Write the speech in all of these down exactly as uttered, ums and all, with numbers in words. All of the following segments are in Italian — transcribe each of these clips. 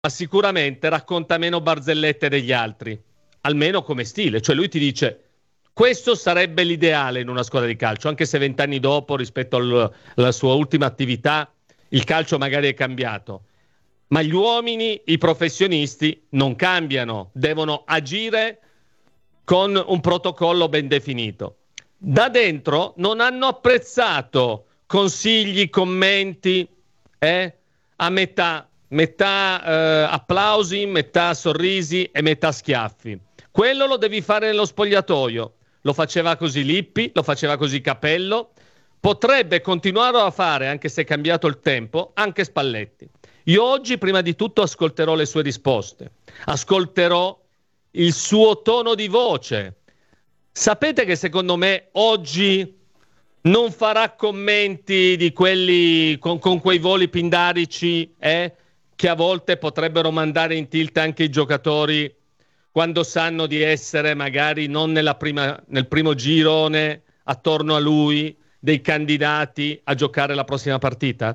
ma sicuramente racconta meno barzellette degli altri, almeno come stile. Cioè lui ti dice, questo sarebbe l'ideale in una squadra di calcio, anche se vent'anni dopo, rispetto al, alla sua ultima attività, il calcio magari è cambiato. Ma gli uomini, i professionisti, non cambiano, devono agire con un protocollo ben definito. Da dentro non hanno apprezzato consigli, commenti, eh, a metà, metà eh, applausi, metà sorrisi e metà schiaffi. Quello lo devi fare nello spogliatoio. Lo faceva così Lippi, lo faceva così Capello, potrebbe continuare a fare, anche se è cambiato il tempo, anche Spalletti. Io oggi prima di tutto ascolterò le sue risposte, ascolterò il suo tono di voce. Sapete che secondo me oggi non farà commenti di quelli con, con quei voli pindarici eh, che a volte potrebbero mandare in tilt anche i giocatori quando sanno di essere magari non nella prima, nel primo girone attorno a lui dei candidati a giocare la prossima partita?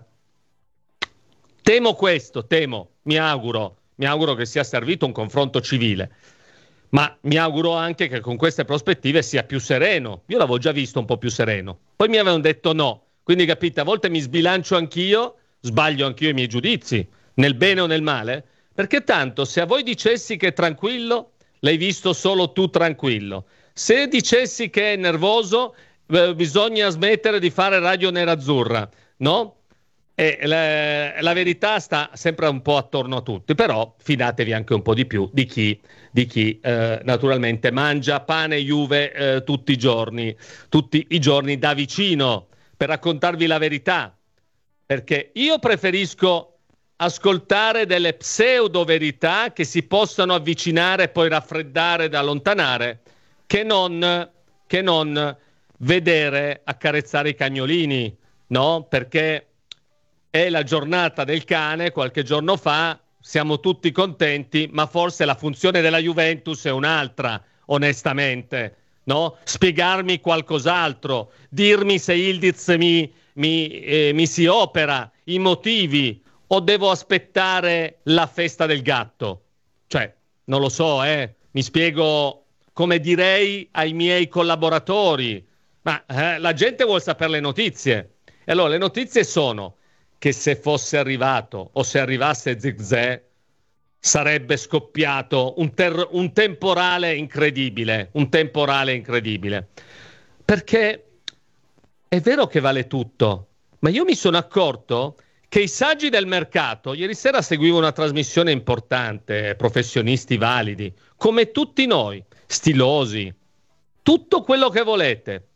Temo questo, temo, mi auguro, mi auguro che sia servito un confronto civile, ma mi auguro anche che con queste prospettive sia più sereno. Io l'avevo già visto un po' più sereno, poi mi avevano detto no, quindi capite, a volte mi sbilancio anch'io, sbaglio anch'io i miei giudizi, nel bene o nel male, perché tanto se a voi dicessi che è tranquillo, l'hai visto solo tu tranquillo. Se dicessi che è nervoso, eh, bisogna smettere di fare radio nerazzurra, no? E la, la verità sta sempre un po' attorno a tutti, però fidatevi anche un po' di più di chi, di chi eh, naturalmente mangia pane e Juve eh, tutti i giorni, tutti i giorni da vicino, per raccontarvi la verità, perché io preferisco ascoltare delle pseudo verità che si possano avvicinare e poi raffreddare da allontanare, che non, che non vedere accarezzare i cagnolini, no? Perché è la giornata del cane, qualche giorno fa, siamo tutti contenti, ma forse la funzione della Juventus è un'altra, onestamente, no? Spiegarmi qualcos'altro, dirmi se Yildiz mi, mi, eh, mi si opera, i motivi, o devo aspettare la festa del gatto? Cioè, non lo so, eh, mi spiego come direi ai miei collaboratori, ma eh, la gente vuole sapere le notizie. E allora le notizie sono che se fosse arrivato o se arrivasse Zirkzee sarebbe scoppiato un, ter- un temporale incredibile, un temporale incredibile. Perché è vero che vale tutto, ma io mi sono accorto che i saggi del mercato, ieri sera seguivo una trasmissione importante, professionisti validi, come tutti noi, stilosi, tutto quello che volete.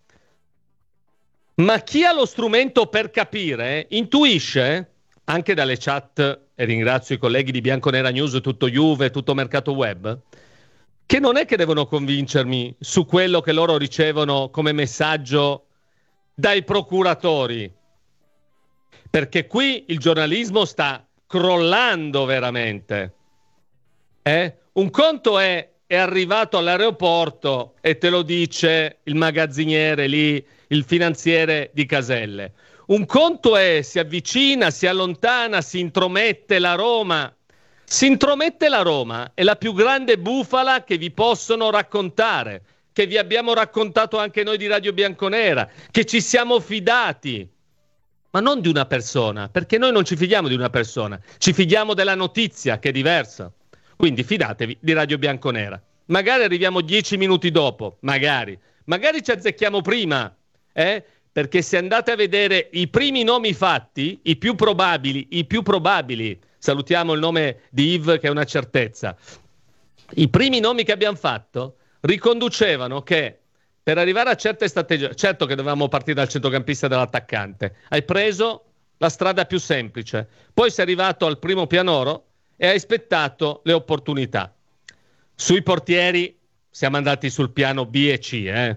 Ma chi ha lo strumento per capire, intuisce, anche dalle chat, e ringrazio i colleghi di Bianconera News, tutto Juve, tutto Mercato Web, che non è che devono convincermi su quello che loro ricevono come messaggio dai procuratori, perché qui il giornalismo sta crollando veramente. Eh? Un conto è, è arrivato all'aeroporto e te lo dice il magazziniere lì, il finanziere di Caselle. Un conto è, si avvicina, si allontana, si intromette la Roma. Si intromette la Roma, è la più grande bufala che vi possono raccontare, che vi abbiamo raccontato anche noi di Radio Bianconera, che ci siamo fidati, ma non di una persona, perché noi non ci fidiamo di una persona, ci fidiamo della notizia, che è diversa. Quindi fidatevi di Radio Bianconera. Magari arriviamo dieci minuti dopo, magari. Magari ci azzecchiamo prima, eh? Perché se andate a vedere i primi nomi fatti, i più probabili, i più probabili, salutiamo il nome di Yves che è una certezza, i primi nomi che abbiamo fatto riconducevano che per arrivare a certe strategie, certo che dovevamo partire dal centrocampista e dall'attaccante, hai preso la strada più semplice, poi sei arrivato al primo pianoro e hai aspettato le opportunità. Sui portieri siamo andati sul piano B e C, eh?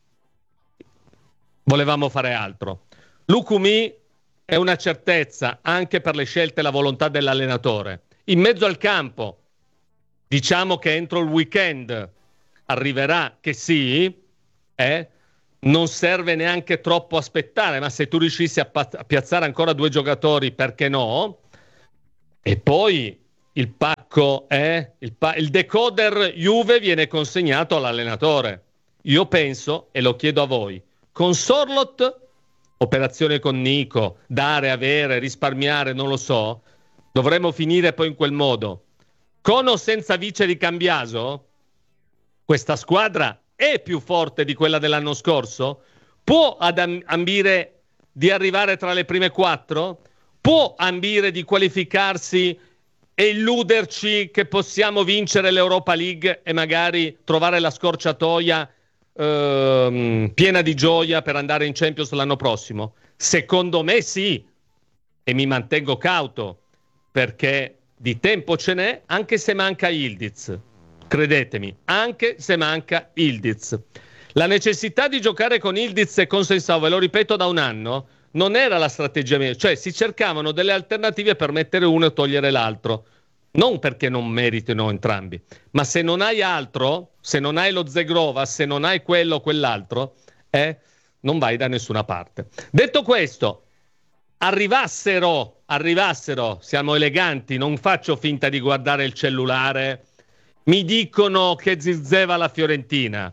Volevamo fare altro. Lukumi è una certezza anche per le scelte e la volontà dell'allenatore. In mezzo al campo, diciamo che entro il weekend arriverà che sì, eh? Non serve neanche troppo aspettare, ma se tu riuscissi a, pa- a piazzare ancora due giocatori, perché no? E poi il pacco è il, pa- il decoder Juve viene consegnato all'allenatore. Io penso, e lo chiedo a voi, con Sorloth, operazione con Nico, dare, avere, risparmiare, non lo so, dovremmo finire poi in quel modo. Con o senza vice di Cambiaso, questa squadra è più forte di quella dell'anno scorso? Può ad ambire di arrivare tra le prime quattro? Può ambire di qualificarsi e illuderci che possiamo vincere l'Europa League e magari trovare la scorciatoia ehm, piena di gioia per andare in Champions l'anno prossimo? Secondo me sì, e mi mantengo cauto, perché di tempo ce n'è, anche se manca Yildiz. Credetemi, anche se manca Yildiz. La necessità di giocare con Yildiz e con Sensao, ve lo ripeto da un anno, non era la strategia mia, cioè si cercavano delle alternative per mettere uno e togliere l'altro, non perché non meritino entrambi, ma se non hai altro, se non hai lo Zegrova, se non hai quello o quell'altro, eh, non vai da nessuna parte. Detto questo, arrivassero, arrivassero, siamo eleganti, non faccio finta di guardare il cellulare, mi dicono che Zirkzee va alla Fiorentina.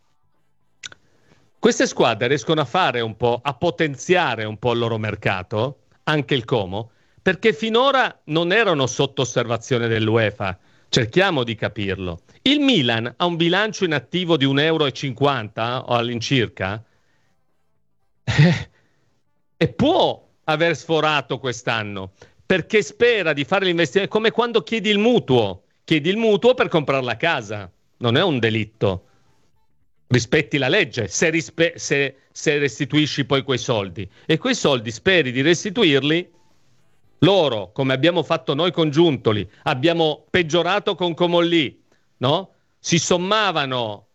Queste squadre riescono a fare un po', a potenziare un po' il loro mercato, anche il Como, perché finora non erano sotto osservazione dell'UEFA. Cerchiamo di capirlo. Il Milan ha un bilancio in attivo di un euro e cinquanta o all'incirca eh, e può aver sforato quest'anno perché spera di fare l'investimento, come quando chiedi il mutuo. Chiedi il mutuo per comprare la casa, non è un delitto. Rispetti la legge se, rispe- se, se restituisci poi quei soldi, e quei soldi speri di restituirli. Loro, come abbiamo fatto noi con Giuntoli, abbiamo peggiorato con Comolli, no? Si sommavano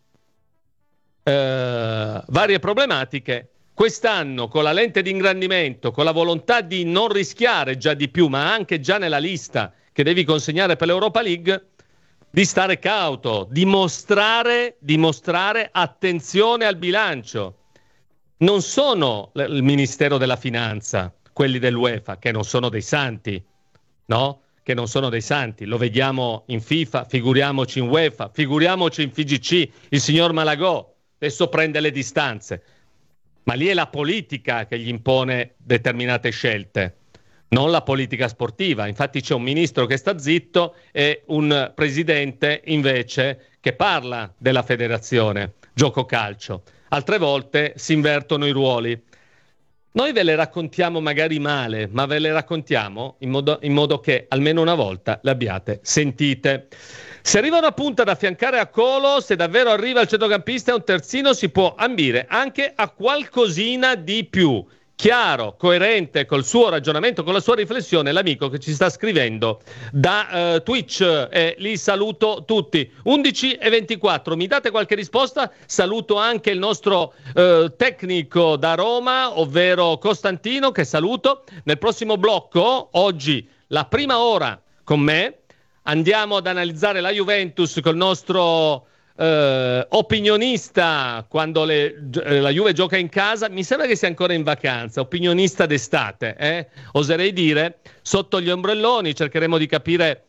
eh, varie problematiche. Quest'anno, con la lente di ingrandimento, con la volontà di non rischiare già di più, ma anche già nella lista che devi consegnare per l'Europa League, di stare cauto, di mostrare, di mostrare attenzione al bilancio. Non sono il Ministero della Finanza, quelli dell'UEFA, che non sono dei santi, no? Che non sono dei santi. Lo vediamo in FIFA, figuriamoci in UEFA, figuriamoci in F G C. Il signor Malagò adesso prende le distanze. Ma lì è la politica che gli impone determinate scelte, non la politica sportiva. Infatti c'è un ministro che sta zitto e un presidente invece che parla della federazione gioco calcio. Altre volte si invertono i ruoli. Noi ve le raccontiamo magari male, ma ve le raccontiamo in modo, in modo che almeno una volta le abbiate sentite. Se arriva una punta da affiancare a Colo, se davvero arriva il centrocampista e un terzino, si può ambire anche a qualcosina di più. Chiaro, coerente col suo ragionamento, con la sua riflessione, l'amico che ci sta scrivendo da uh, Twitch, e li saluto tutti. undici e ventiquattro, mi date qualche risposta? Saluto anche il nostro uh, tecnico da Roma, ovvero Costantino, che saluto. Nel prossimo blocco, oggi, la prima ora con me, andiamo ad analizzare la Juventus col nostro Uh, opinionista quando le, la Juve gioca in casa. Mi sembra che sia ancora in vacanza, opinionista d'estate, eh? Oserei dire, sotto gli ombrelloni cercheremo di capire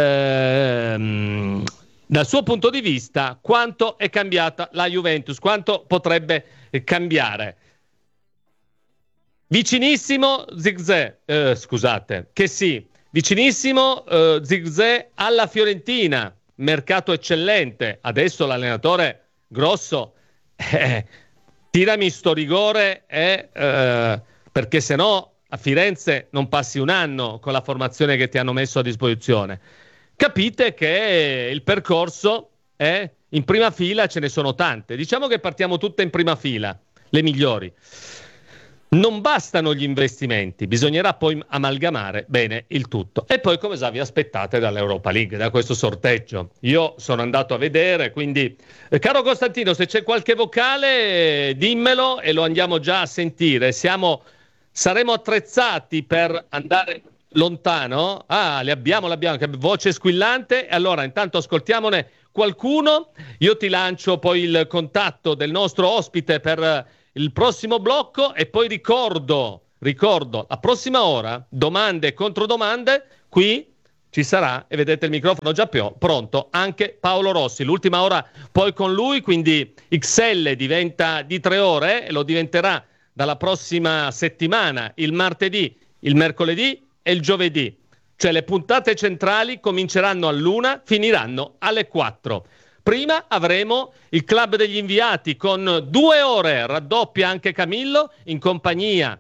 ehm, dal suo punto di vista quanto è cambiata la Juventus, quanto potrebbe cambiare. Vicinissimo Zirkzee, eh, scusate, che sì, vicinissimo eh, Zirkzee alla Fiorentina. Mercato eccellente, adesso l'allenatore Grosso eh, tirami sto rigore eh, eh, perché se no a Firenze non passi un anno con la formazione che ti hanno messo a disposizione. Capite che il percorso eh, in prima fila ce ne sono tante, diciamo che partiamo tutte in prima fila, le migliori. Non bastano gli investimenti, bisognerà poi amalgamare bene il tutto. E poi come vi aspettate dall'Europa League, da questo sorteggio? Io sono andato a vedere, quindi eh, caro Costantino, se c'è qualche vocale eh, dimmelo e lo andiamo già a sentire. Siamo, saremo attrezzati per andare lontano. Ah, le abbiamo, l'abbiamo, che voce squillante. E allora intanto ascoltiamone qualcuno. Io ti lancio poi il contatto del nostro ospite per il prossimo blocco e poi ricordo, ricordo, la prossima ora, domande e controdomande qui ci sarà, e vedete il microfono già pio- pronto, anche Paolo Rossi. L'ultima ora poi con lui, quindi X L diventa di tre ore e lo diventerà dalla prossima settimana, il martedì, il mercoledì e il giovedì. Cioè le puntate centrali cominceranno all'una, finiranno alle quattro. Prima avremo il Club degli Inviati con due ore, raddoppia anche Camillo, in compagnia,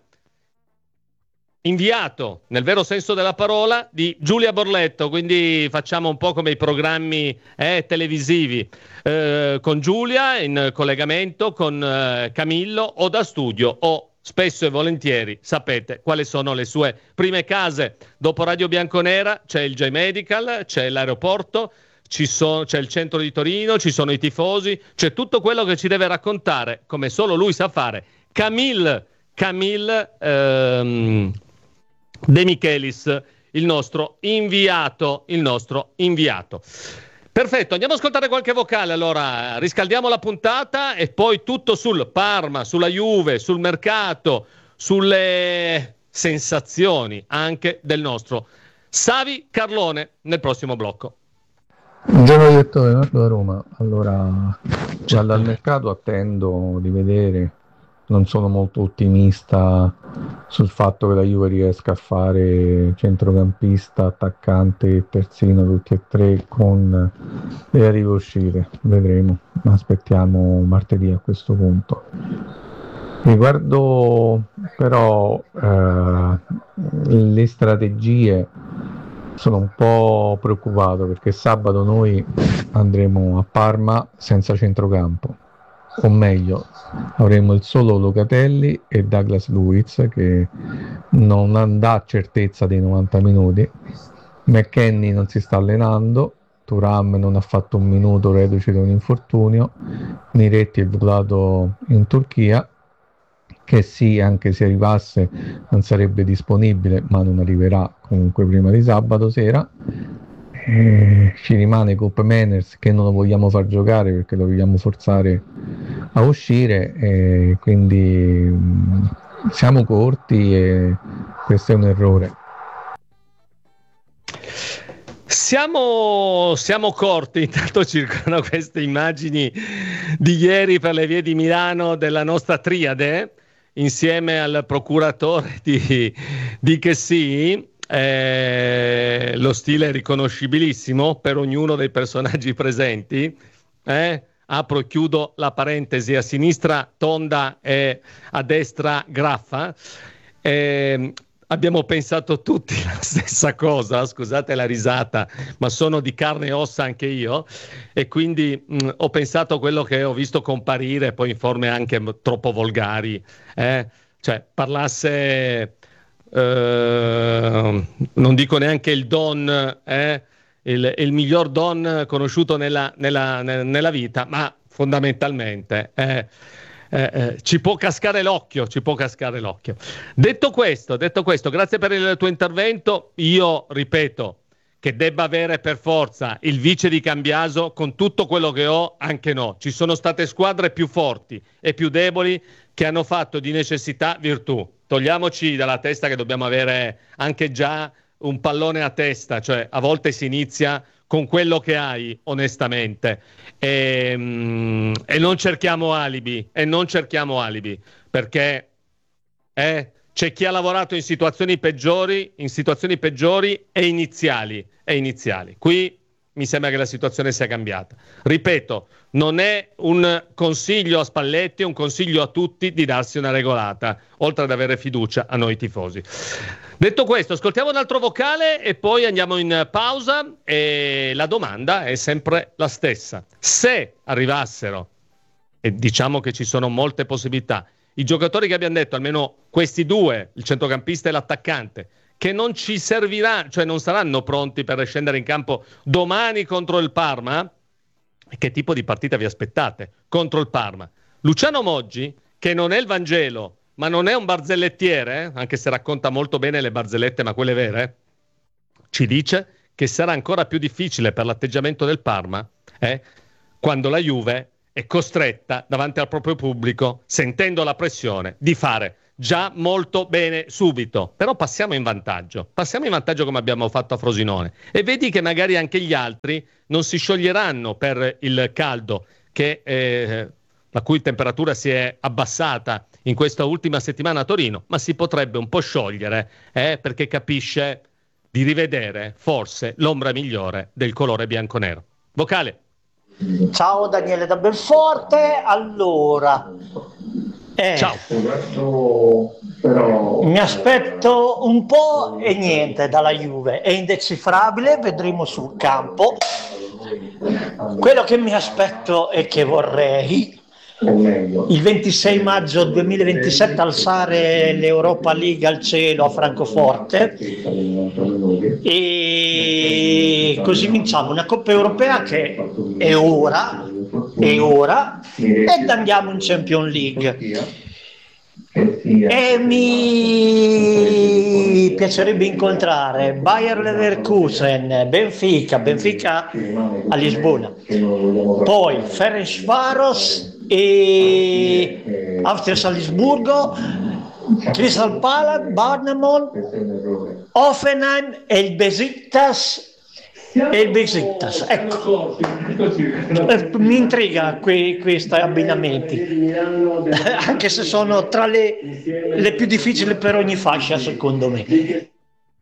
inviato nel vero senso della parola, di Giulia Borletto. Quindi facciamo un po' come i programmi eh, televisivi, eh, con Giulia in collegamento con eh, Camillo, o da studio o spesso e volentieri sapete quali sono le sue prime case. Dopo Radio Bianconera c'è il J-Medical, c'è l'aeroporto, ci sono, c'è il centro di Torino, ci sono i tifosi, c'è tutto quello che ci deve raccontare, come solo lui sa fare, Camille, Camille ehm, De Michelis, il nostro inviato, il nostro inviato. Perfetto, andiamo ad ascoltare qualche vocale, allora riscaldiamo la puntata e poi tutto sul Parma, sulla Juve, sul mercato, sulle sensazioni anche del nostro Savi Carlone nel prossimo blocco. Buongiorno direttore, Nardo da Roma. Allora, già dal mercato attendo di vedere, non sono molto ottimista sul fatto che la Juve riesca a fare centrocampista, attaccante e terzino tutti e tre con le arrive uscite. Vedremo, aspettiamo martedì a questo punto. Riguardo però eh, le strategie, sono un po' preoccupato perché sabato noi andremo a Parma senza centrocampo, o meglio avremo il solo Locatelli e Douglas Luiz che non dà certezza dei novanta minuti. McKennie non si sta allenando, Thuram non ha fatto un minuto reduce da un infortunio, Miretti è votato in Turchia, che sì, anche se arrivasse non sarebbe disponibile, ma non arriverà comunque prima di sabato sera. E ci rimane Koop Meiners, che non lo vogliamo far giocare perché lo vogliamo forzare a uscire, e quindi mh, siamo corti e questo è un errore. Siamo, siamo corti, intanto circolano queste immagini di ieri per le vie di Milano della nostra triade, insieme al procuratore di, di Che sì, eh, lo stile è riconoscibilissimo per ognuno dei personaggi presenti. Eh? Apro e chiudo la parentesi, a sinistra tonda e a destra graffa. Eh, abbiamo pensato tutti la stessa cosa, scusate la risata, ma sono di carne e ossa anche io, e quindi mh, ho pensato a quello che ho visto comparire poi in forme anche m- troppo volgari, eh? Cioè parlasse, eh, non dico neanche il don, eh? il, il miglior don conosciuto nella, nella, nella vita, ma fondamentalmente eh, eh, eh, ci può cascare l'occhio, ci può cascare l'occhio. Detto questo, detto questo, grazie per il tuo intervento. Io ripeto che debba avere per forza il vice di Cambiaso, con tutto quello che ho, anche no. Ci sono state squadre più forti e più deboli che hanno fatto di necessità virtù. Togliamoci dalla testa che dobbiamo avere anche già un pallone a testa, cioè a volte si inizia con quello che hai, onestamente, e, mm, e non cerchiamo alibi, e non cerchiamo alibi, perché eh, c'è chi ha lavorato in situazioni peggiori, in situazioni peggiori e iniziali, e iniziali. Qui mi sembra che la situazione sia cambiata. Ripeto, non è un consiglio a Spalletti, è un consiglio a tutti di darsi una regolata, oltre ad avere fiducia a noi tifosi. Detto questo, ascoltiamo un altro vocale e poi andiamo in pausa, e la domanda è sempre la stessa. Se arrivassero, e diciamo che ci sono molte possibilità, i giocatori che abbiamo detto, almeno questi due, il centrocampista e l'attaccante, che non ci servirà, cioè non saranno pronti per scendere in campo domani contro il Parma, che tipo di partita vi aspettate contro il Parma? Luciano Moggi, che non è il Vangelo, ma non è un barzellettiere, eh? Anche se racconta molto bene le barzellette, ma quelle vere, ci dice che sarà ancora più difficile per l'atteggiamento del Parma eh? quando la Juve è costretta davanti al proprio pubblico, sentendo la pressione, di fare già molto bene subito, però passiamo in vantaggio, passiamo in vantaggio come abbiamo fatto a Frosinone e vedi che magari anche gli altri non si scioglieranno per il caldo che, eh, la cui temperatura si è abbassata in questa ultima settimana a Torino, ma si potrebbe un po' sciogliere eh, perché capisce di rivedere forse l'ombra migliore del colore bianconero. Vocale. Ciao Daniele da Belforte, allora eh, ciao. Mi aspetto un po' e niente dalla Juve, è indecifrabile, vedremo sul campo. Quello che mi aspetto e che vorrei il ventisei maggio duemilaventisette alzare l'Europa League al cielo a Francoforte e così vinciamo una Coppa Europea che è ora, è ora ed andiamo in Champions League. E mi piacerebbe incontrare Bayer Leverkusen, Benfica, Benfica a Lisbona, poi Ferencváros e Austria Salisburgo, Crystal Palace, Bournemouth, Hoffenheim e il Besiktas. E il Besiktas, ecco, mi intriga que- questi abbinamenti, anche se sono tra le, le più difficili per ogni fascia, secondo me. E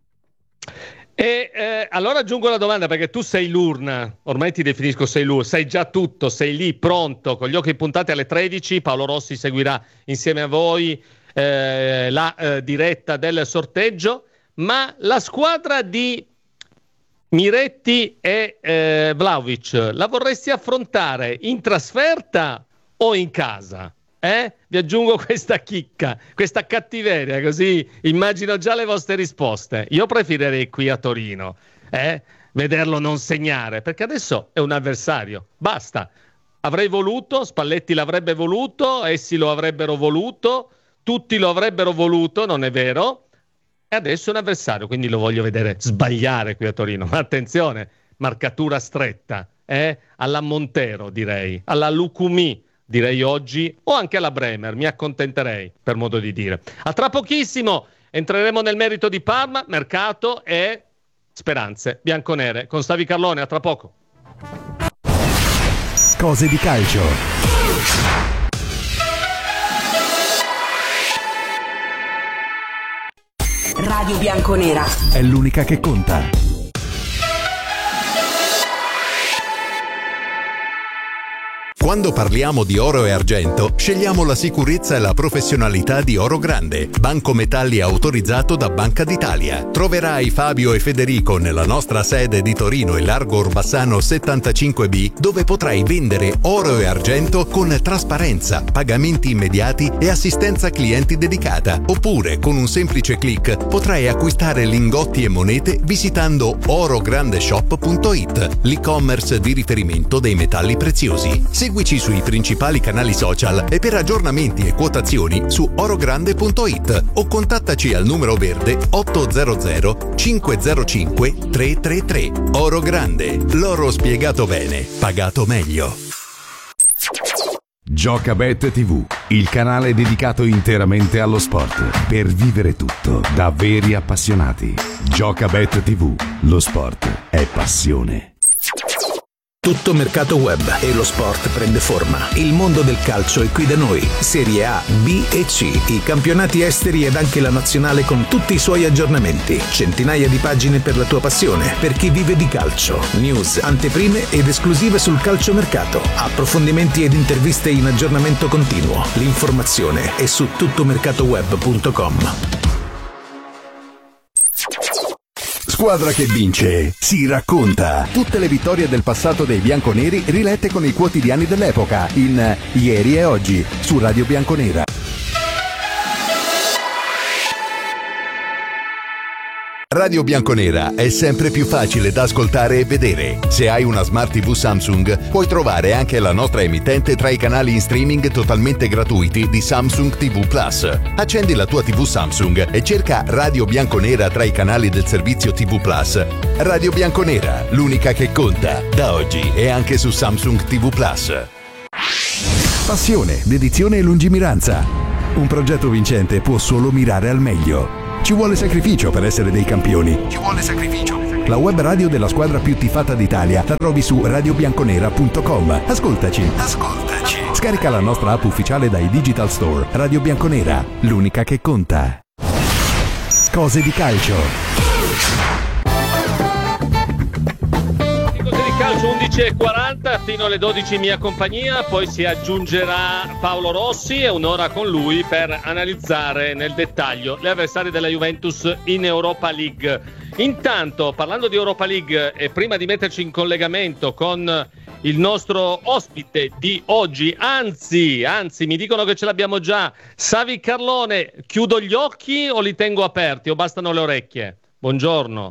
eh, allora aggiungo la domanda, perché tu sei l'urna, ormai ti definisco sei l'urna, sai già tutto, sei lì pronto, con gli occhi puntati alle tredici, Paolo Rossi seguirà insieme a voi eh, la eh, diretta del sorteggio, ma la squadra di Miretti e eh, Vlahovic la vorresti affrontare in trasferta o in casa? Eh? Vi aggiungo questa chicca, questa cattiveria, così immagino già le vostre risposte. Io preferirei qui a Torino, eh? Vederlo non segnare, perché adesso è un avversario, basta. Avrei voluto, Spalletti l'avrebbe voluto, essi lo avrebbero voluto, tutti lo avrebbero voluto, non è vero? E adesso è un avversario, quindi lo voglio vedere sbagliare qui a Torino. Ma attenzione, marcatura stretta, eh? Alla Montero direi, alla Lucumi direi oggi, o anche alla Bremer, mi accontenterei per modo di dire. A tra pochissimo entreremo nel merito di Parma, mercato e speranze bianconere con Stavi Carlone, a tra poco. Cose di calcio. Radio Bianconera è l'unica che conta. Quando parliamo di oro e argento, scegliamo la sicurezza e la professionalità di Oro Grande, banco metalli autorizzato da Banca d'Italia. Troverai Fabio e Federico nella nostra sede di Torino e Largo Orbassano settantacinque B, dove potrai vendere oro e argento con trasparenza, pagamenti immediati e assistenza clienti dedicata. Oppure, con un semplice click, potrai acquistare lingotti e monete visitando orograndeshop punto it, l'e-commerce di riferimento dei metalli preziosi. Seguici sui principali canali social e per aggiornamenti e quotazioni su orogrande punto it o contattaci al numero verde otto zero zero cinque zero cinque tre tre tre. Oro Grande, l'oro spiegato bene, pagato meglio. Giocabet tivù, il canale dedicato interamente allo sport, per vivere tutto da veri appassionati. Giocabet tivù, lo sport è passione. Tutto mercato web e lo sport prende forma. Il mondo del calcio è qui da noi. Serie A, B e C, i campionati esteri ed anche la nazionale con tutti i suoi aggiornamenti. Centinaia di pagine per la tua passione, per chi vive di calcio. News, anteprime ed esclusive sul calciomercato. Approfondimenti ed interviste in aggiornamento continuo. L'informazione è su tuttomercatoweb punto com. Squadra che vince si racconta. Tutte le vittorie del passato dei bianconeri rilette con i quotidiani dell'epoca in Ieri e Oggi su Radio Bianconera. Radio Bianconera è sempre più facile da ascoltare e vedere. Se hai una Smart tivù Samsung, puoi trovare anche la nostra emittente tra i canali in streaming totalmente gratuiti di Samsung tivù Plus. Accendi la tua tivù Samsung e cerca Radio Bianconera tra i canali del servizio tivù Plus. Radio Bianconera, l'unica che conta, da oggi e anche su Samsung tivù Plus. Passione, dedizione e lungimiranza. Un progetto vincente può solo mirare al meglio. Ci vuole sacrificio per essere dei campioni. Ci vuole sacrificio. La web radio della squadra più tifata d'Italia la trovi su radio bianconera punto com. Ascoltaci. Ascoltaci. Scarica la nostra app ufficiale dai Digital Store. Radio Bianconera, l'unica che conta. Cose di calcio. Calcio undici e quaranta fino alle dodici in mia compagnia, poi si aggiungerà Paolo Rossi e un'ora con lui per analizzare nel dettaglio le avversarie della Juventus in Europa League. Intanto, parlando di Europa League e prima di metterci in collegamento con il nostro ospite di oggi, anzi, anzi mi dicono che ce l'abbiamo già, Savi Carlone, chiudo gli occhi o li tengo aperti o bastano le orecchie? Buongiorno.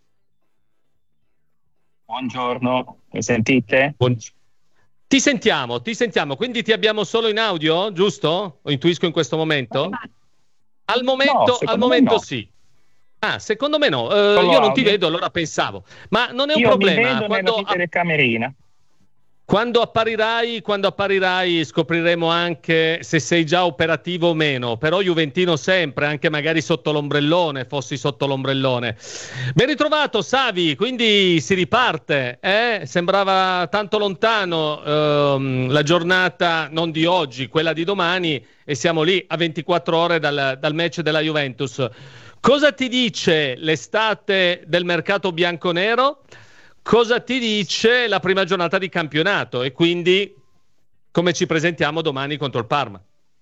Buongiorno, mi sentite? Buongiorno. Ti sentiamo, ti sentiamo, quindi ti abbiamo solo in audio, giusto? O intuisco in questo momento? Al momento, no, al momento no. Sì. Ah, secondo me no, uh, io non audio. ti vedo, allora pensavo. Ma non è un io problema. Mi vedo quando, nella telecamerina. Quando apparirai, quando apparirai scopriremo anche se sei già operativo o meno, però Juventino sempre, anche magari sotto l'ombrellone, fossi sotto l'ombrellone. Ben ritrovato Savi, quindi si riparte, eh? Sembrava tanto lontano ehm, la giornata non di oggi, quella di domani, e siamo lì a ventiquattro ore dal, dal match della Juventus. Cosa ti dice l'estate del mercato bianconero? Cosa ti dice la prima giornata di campionato e quindi come ci presentiamo domani contro il Parma?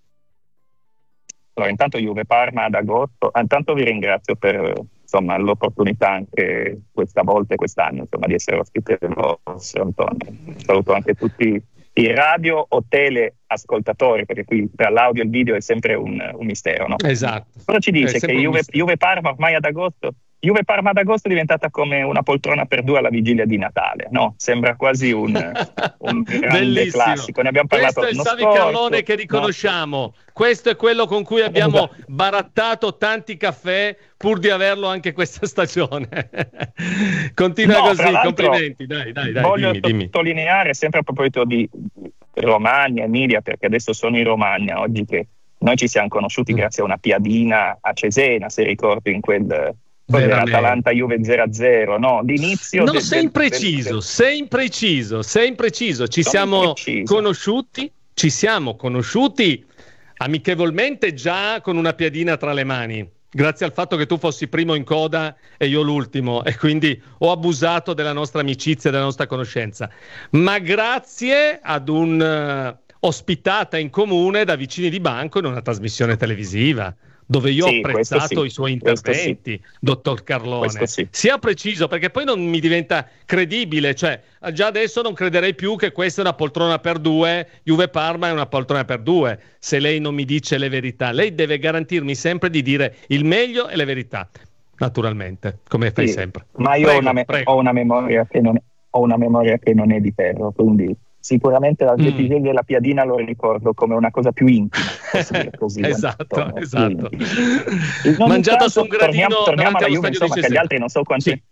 Allora, intanto Juve Parma ad agosto. Intanto vi ringrazio per insomma l'opportunità anche questa volta e quest'anno insomma di essere ospite del vostro Antonio. Saluto anche tutti i radio o tele ascoltatori, perché qui tra l'audio e il video è sempre un, un mistero, no? Esatto. Cosa ci dice? Che Juve, Juve Parma ormai ad agosto Juve Parma ad agosto è diventata come una poltrona per due alla vigilia di Natale, no? Sembra quasi un, un grande classico. Ne abbiamo parlato. Questo è il Savi Carlone che riconosciamo. No? Questo è quello con cui abbiamo barattato tanti caffè pur di averlo anche questa stagione. Continua no, così, complimenti. Dai, dai, dai, voglio dimmi, dimmi. sottolineare sempre a proposito di Romagna, Emilia, perché adesso sono in Romagna, oggi che noi ci siamo conosciuti mm. grazie a una piadina a Cesena, se ricordi, in quel... Atalanta Juve zero a zero, no? L'inizio no, del, sei del, impreciso, del... sei impreciso, sei impreciso. Ci Sono siamo impreciso. conosciuti, ci siamo conosciuti amichevolmente già con una piadina tra le mani, grazie al fatto che tu fossi primo in coda e io l'ultimo, e quindi ho abusato della nostra amicizia e della nostra conoscenza. Ma grazie ad un uh, ospitata in comune da vicini di banco in una trasmissione televisiva, dove io sì, ho apprezzato sì, i suoi interventi, sì. Dottor Carlone. Sì. Sia preciso, perché poi non mi diventa credibile, cioè già adesso non crederei più che questa è una poltrona per due, Juve Parma è una poltrona per due, se lei non mi dice le verità. Lei deve garantirmi sempre di dire il meglio e le verità, naturalmente, come fai sì, sempre. Ma io prego, ho, una me- prego. ho, una memoria che non è, ho una memoria che non è di ferro, quindi... Sicuramente l'episodio mm. della piadina lo ricordo come una cosa più intima, così, esatto, Antonio, esatto. Mangiato caso, su un gradino torniamo, torniamo alla Juve, insomma, che gli altri non so quanti. Sì.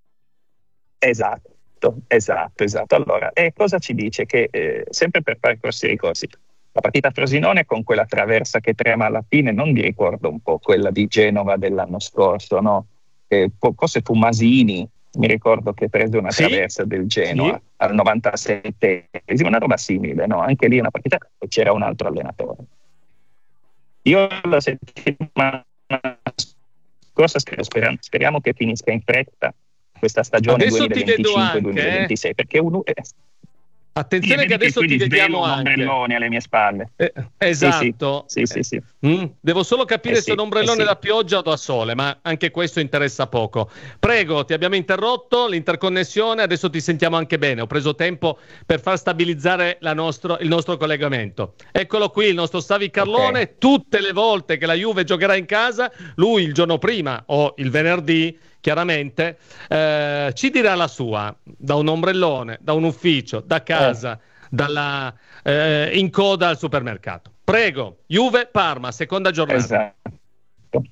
Esatto, esatto, esatto. Allora, e cosa ci dice? Che eh, sempre per fare corsi e ricorsi, la partita a Frosinone con quella traversa che trema alla fine, non mi ricordo un po' quella di Genova dell'anno scorso, no? Eh, forse fu Masini. Mi ricordo che prese una sì? traversa del Genoa sì? al novantasettesimo, una roba simile, no? Anche lì una partita e c'era un altro allenatore. Io la settimana scorsa speriamo, speriamo che finisca in fretta questa stagione duemilaventicinque duemilaventisei, eh? Perché uno... Eh, Attenzione che adesso ti vediamo anche. Un ombrellone alle mie spalle. Eh, esatto. Sì, sì, sì, sì. Mm, devo solo capire eh se sì, è un ombrellone eh sì. da pioggia o da sole, ma anche questo interessa poco. Prego, ti abbiamo interrotto l'interconnessione, adesso ti sentiamo anche bene. Ho preso tempo per far stabilizzare la nostro, il nostro collegamento. Eccolo qui il nostro Savi Carlone. Okay. Tutte le volte che la Juve giocherà in casa, lui il giorno prima o il venerdì, chiaramente, eh, ci dirà la sua, da un ombrellone, da un ufficio, da casa, eh. dalla, eh, in coda al supermercato. Prego, Juve Parma, seconda giornata. Esatto.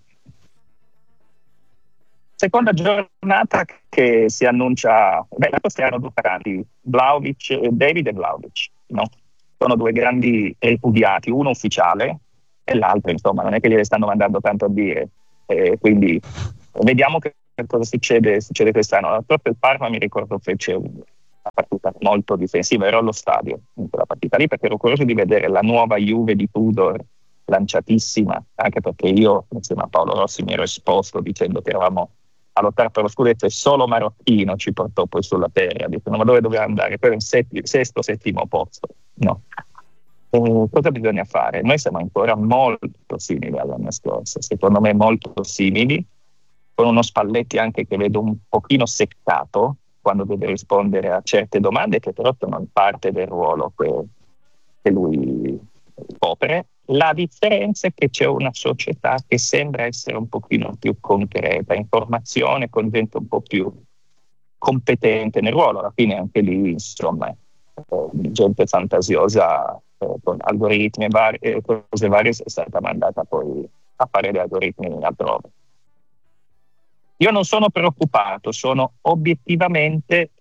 Seconda giornata che si annuncia, beh, la cosa erano due grandi, Vlahovic, David e Vlahovic, no? Sono due grandi ripudiati, uno ufficiale, e l'altro insomma non è che gliele stanno mandando tanto a dire, eh, quindi vediamo che cosa succede, succede quest'anno. Proprio il Parma, mi ricordo, fece una partita molto difensiva, ero allo stadio in quella partita lì perché ero curioso di vedere la nuova Juve di Tudor, lanciatissima, anche perché io insieme a Paolo Rossi mi ero esposto dicendo che eravamo a lottare per lo scudetto e solo Marocchino ci portò poi sulla terra. Dicono, ma dove doveva andare? Poi in setti, sesto, settimo posto. No. E cosa bisogna fare? Noi siamo ancora molto simili all'anno scorso, secondo me molto simili, con uno Spalletti anche che vedo un pochino seccato quando deve rispondere a certe domande che però sono parte del ruolo che, che lui copre. La differenza è che c'è una società che sembra essere un pochino più concreta, informazione, con gente un po' più competente nel ruolo. Alla fine anche lì, insomma, eh, gente fantasiosa eh, con algoritmi e vari, eh, cose varie è stata mandata poi a fare gli algoritmi altrove. Io non sono preoccupato, sono obiettivamente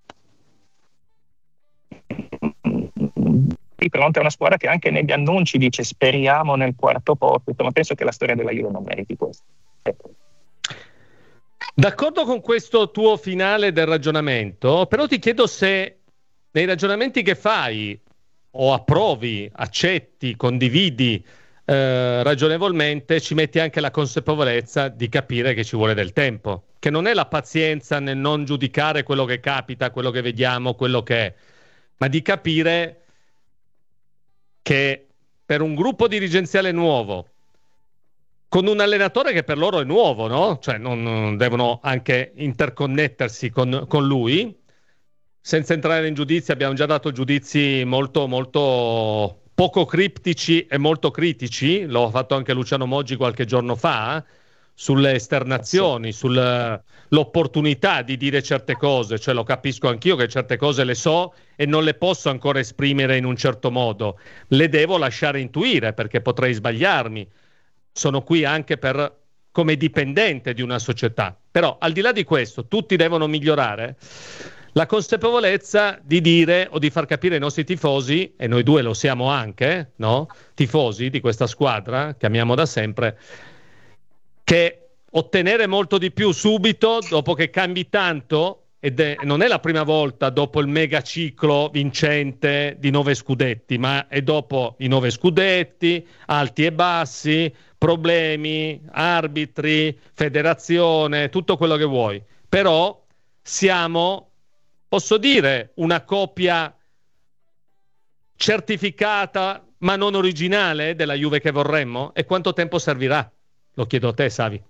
di fronte a una squadra che anche negli annunci dice speriamo nel quarto posto, ma penso che la storia della Juve non meriti questo. Ecco. D'accordo con questo tuo finale del ragionamento, però ti chiedo se nei ragionamenti che fai o approvi, accetti, condividi eh, ragionevolmente, ci metti anche la consapevolezza di capire che ci vuole del tempo, che non è la pazienza nel non giudicare quello che capita, quello che vediamo, quello che è, ma di capire che per un gruppo dirigenziale nuovo, con un allenatore che per loro è nuovo, no? Cioè non, non devono anche interconnettersi con, con lui, senza entrare in giudizi, abbiamo già dato giudizi molto molto poco criptici e molto critici, l'ho fatto anche Luciano Moggi qualche giorno fa, sulle esternazioni, sull'opportunità di dire certe cose, cioè lo capisco anch'io che certe cose le so e non le posso ancora esprimere in un certo modo, le devo lasciare intuire perché potrei sbagliarmi, sono qui anche per come dipendente di una società, però al di là di questo tutti devono migliorare, la consapevolezza di dire o di far capire ai nostri tifosi, e noi due lo siamo anche, no? Tifosi di questa squadra che amiamo da sempre, che ottenere molto di più subito dopo che cambi tanto, ed è, non è la prima volta dopo il mega ciclo vincente di nove scudetti, ma è dopo i nove scudetti, alti e bassi, problemi, arbitri, federazione, tutto quello che vuoi. Però siamo, posso dire, una coppia certificata ma non originale della Juve che vorremmo? E quanto tempo servirà? Lo chiedo a te, Savi.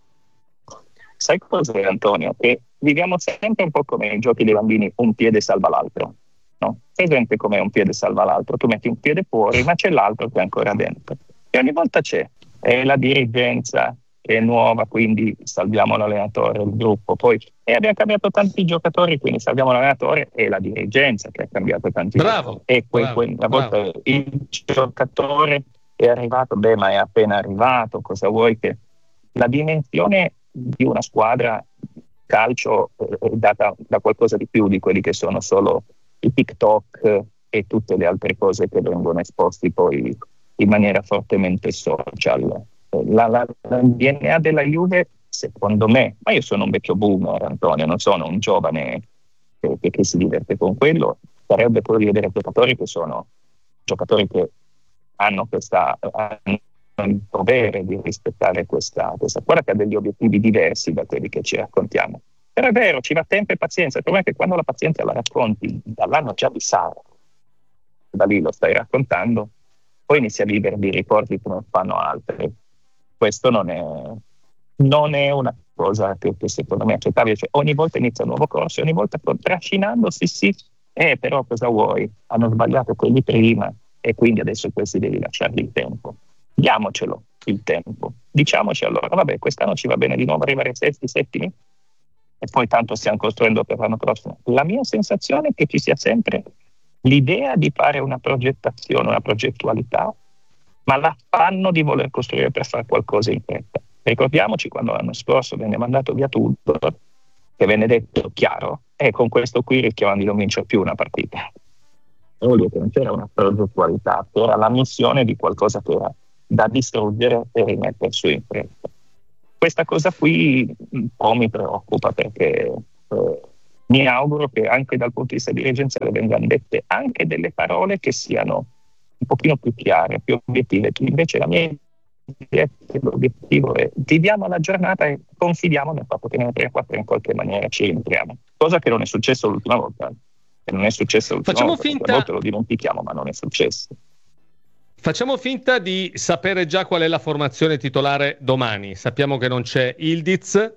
Sai cos'è, Antonio? Che viviamo sempre un po' come nei giochi dei bambini, un piede salva l'altro, no? Presente come un piede salva l'altro, tu metti un piede fuori ma c'è l'altro che è ancora dentro e ogni volta c'è, è la dirigenza che è nuova, quindi salviamo l'allenatore, il gruppo, poi e abbiamo cambiato tanti giocatori, quindi salviamo l'allenatore e la dirigenza che ha cambiato tanti bravo, giocatori. E poi, bravo, poi una volta bravo. Il giocatore è arrivato, beh ma è appena arrivato, cosa vuoi che la dimensione di una squadra calcio è data da qualcosa di più di quelli che sono solo i TikTok e tutte le altre cose che vengono esposti poi in maniera fortemente social. La, la, la D N A della Juve, secondo me, ma io sono un vecchio boomer, Antonio, non sono un giovane che, che, che si diverte con quello, sarebbe quello di vedere giocatori che sono giocatori che hanno questa hanno il dovere di rispettare questa, questa squadra che ha degli obiettivi diversi da quelli che ci raccontiamo. Però è vero, ci va tempo e pazienza. Il problema è che quando la pazienza la racconti dall'anno già di Sara, da lì lo stai raccontando, poi inizi a vivere di ricordi che non fanno altri. Questo non è, non è una cosa che, che secondo me è accettabile. Cioè, ogni volta inizia un nuovo corso, ogni volta trascinando, sì sì, eh, però cosa vuoi? Hanno sbagliato quelli prima e quindi adesso questi devi lasciargli il tempo. Diamocelo il tempo, diciamoci allora, vabbè, quest'anno ci va bene di nuovo arrivare ai sesti, settimi e poi tanto stiamo costruendo per l'anno prossimo. La mia sensazione è che ci sia sempre l'idea di fare una progettazione, una progettualità, ma l'affanno di voler costruire per fare qualcosa in fretta. Ricordiamoci quando l'anno scorso venne mandato via tutto, che venne detto chiaro, e con questo qui rischiamo di non vincere più una partita. Vuol dire che non c'era una progettualità, c'era la missione di qualcosa che era da distruggere e rimettere su in fretta. Questa cosa qui un po' mi preoccupa, perché eh, mi auguro che anche dal punto di vista dirigenziale vengano dette anche delle parole che siano un pochino più chiare, più obiettive. Invece la mia l'obiettivo è viviamo la giornata e confidiamo nel fatto che nelle prime quattro in qualche maniera ci rientriamo, cosa che non è successo l'ultima volta, e non è successo l'ultima Facciamo volta, finta... volte lo dimentichiamo, ma non è successo. Facciamo finta di sapere già qual è la formazione titolare domani. Sappiamo che non c'è Ildiz,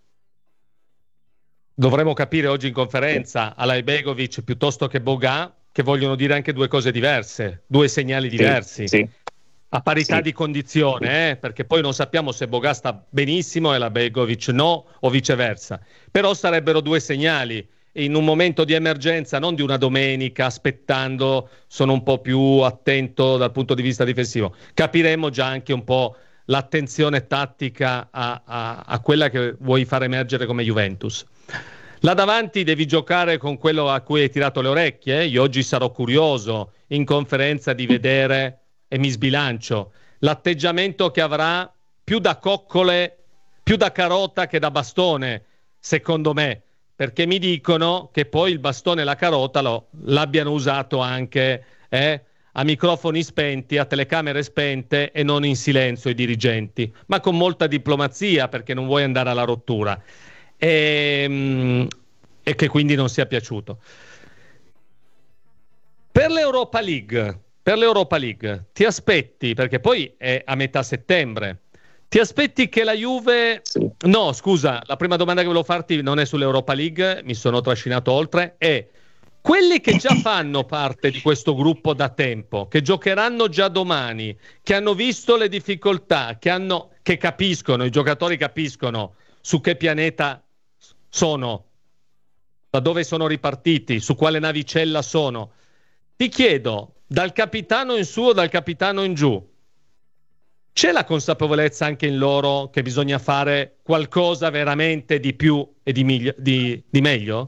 dovremo capire oggi in conferenza sì. Alaibegovic piuttosto che Boga, che vogliono dire anche due cose diverse, due segnali diversi. Sì, sì. A parità sì. di condizione, eh? Perché poi non sappiamo se Boga sta benissimo e Alaibegovic no, o viceversa. Però sarebbero due segnali. In un momento di emergenza, non di una domenica, aspettando, sono un po' più attento dal punto di vista difensivo. Capiremo già anche un po' l'attenzione tattica a, a, a quella che vuoi far emergere come Juventus. Là davanti devi giocare con quello a cui hai tirato le orecchie. Eh? Io oggi sarò curioso in conferenza di vedere, e mi sbilancio, l'atteggiamento che avrà più da coccole, più da carota che da bastone, secondo me. Perché mi dicono che poi il bastone e la carota lo, l'abbiano usato anche eh, a microfoni spenti, a telecamere spente e non in silenzio i dirigenti, ma con molta diplomazia, perché non vuoi andare alla rottura e, e che quindi non sia piaciuto. Per l'Europa League, per l'Europa League ti aspetti, perché poi è a metà settembre, ti aspetti che la Juve... Sì. No, scusa, la prima domanda che volevo farti non è sull'Europa League, mi sono trascinato oltre, è quelli che già fanno parte di questo gruppo da tempo, che giocheranno già domani, che hanno visto le difficoltà, che, hanno, che capiscono, i giocatori capiscono su che pianeta sono, da dove sono ripartiti, su quale navicella sono. Ti chiedo, dal capitano in su o dal capitano in giù, c'è la consapevolezza anche in loro che bisogna fare qualcosa veramente di più e di, migli- di, di meglio?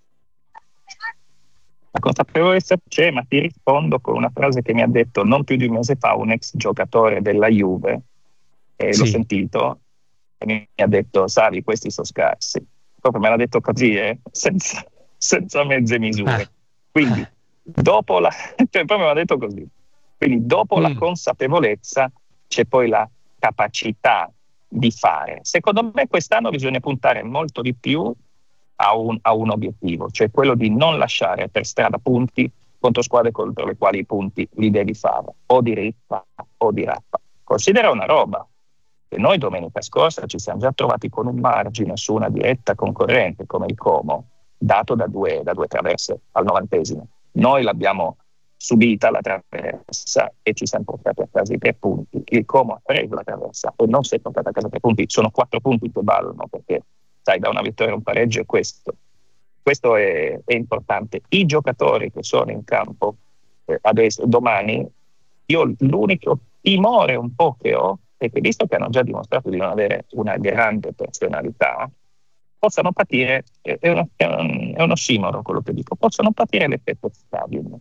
La consapevolezza c'è, ma ti rispondo con una frase che mi ha detto non più di un mese fa un ex giocatore della Juve, e sì. L'ho sentito, e mi ha detto Savi, questi sono scarsi. Proprio me l'ha detto così, eh? senza, senza mezze misure. Ah. Quindi, dopo la... cioè proprio mi ha detto così. Quindi dopo mm. la consapevolezza c'è poi la capacità di fare. Secondo me quest'anno bisogna puntare molto di più a un, a un obiettivo, cioè quello di non lasciare per strada punti contro squadre contro le quali i punti li devi fare, o di rippa o di rappa. Considera una roba, che noi domenica scorsa ci siamo già trovati con un margine su una diretta concorrente come il Como, dato da due, da due traverse al novantesimo. Noi l'abbiamo subita la traversa e ci siamo portati a casa i tre punti. Il Como ha preso la traversa e non si è portato a casa i tre punti. Sono quattro punti che ballano, perché sai, da una vittoria a un pareggio è questo. Questo è, è importante. I giocatori che sono in campo eh, adesso, domani, io l'unico timore un po' che ho è che, visto che hanno già dimostrato di non avere una grande personalità, possano patire, è, è, uno, è, un, è uno ossimoro quello che dico, possono patire l'effetto stadium.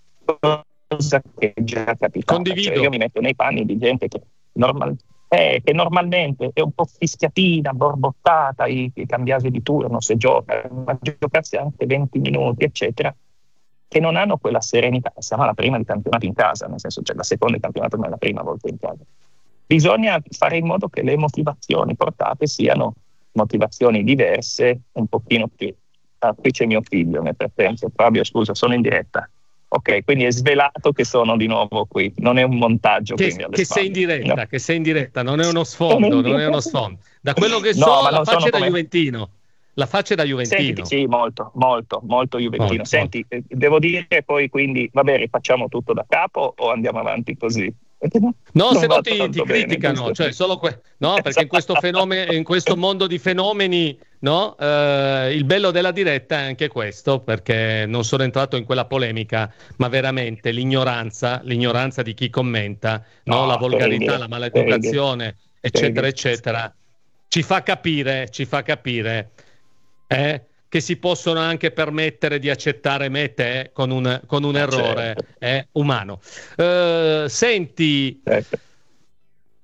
Cosa che è già capitata. Cioè, io mi metto nei panni di gente che, normal, eh, che normalmente è un po' fischiatina, borbottata, i, i cambiasi di turno se gioca, ma giocarsi anche venti minuti eccetera, che non hanno quella serenità. Siamo alla prima di campionato in casa, nel senso, cioè la seconda di campionato ma è la prima volta in casa. Bisogna fare in modo che le motivazioni portate siano motivazioni diverse, un pochino più. Ah, qui c'è mio figlio nel frattempo. Fabio, scusa, sono in diretta. Ok, quindi è svelato che sono di nuovo qui, non è un montaggio. Che, che sei in diretta, no. che sei in diretta, non è uno sfondo, non è uno sfondo. Da quello che no, so, la faccia è da come... Juventino. La faccia è da Juventino. Senti, sì, molto, molto, molto Juventino. Molto, Senti, molto. Eh, devo dire poi quindi, vabbè, rifacciamo tutto da capo o andiamo avanti così? No, non se no ti, ti criticano, bene, cioè solo que- no, perché in questo fenomeno, in questo mondo di fenomeni, no, eh, il bello della diretta è anche questo, perché non sono entrato in quella polemica, ma veramente l'ignoranza, l'ignoranza di chi commenta, no, no la volgarità, la maleducazione, eccetera, eccetera, ci fa capire, ci fa capire, eh, che si possono anche permettere di accettare me e te con un, con un errore certo. eh, umano. Uh, senti, certo.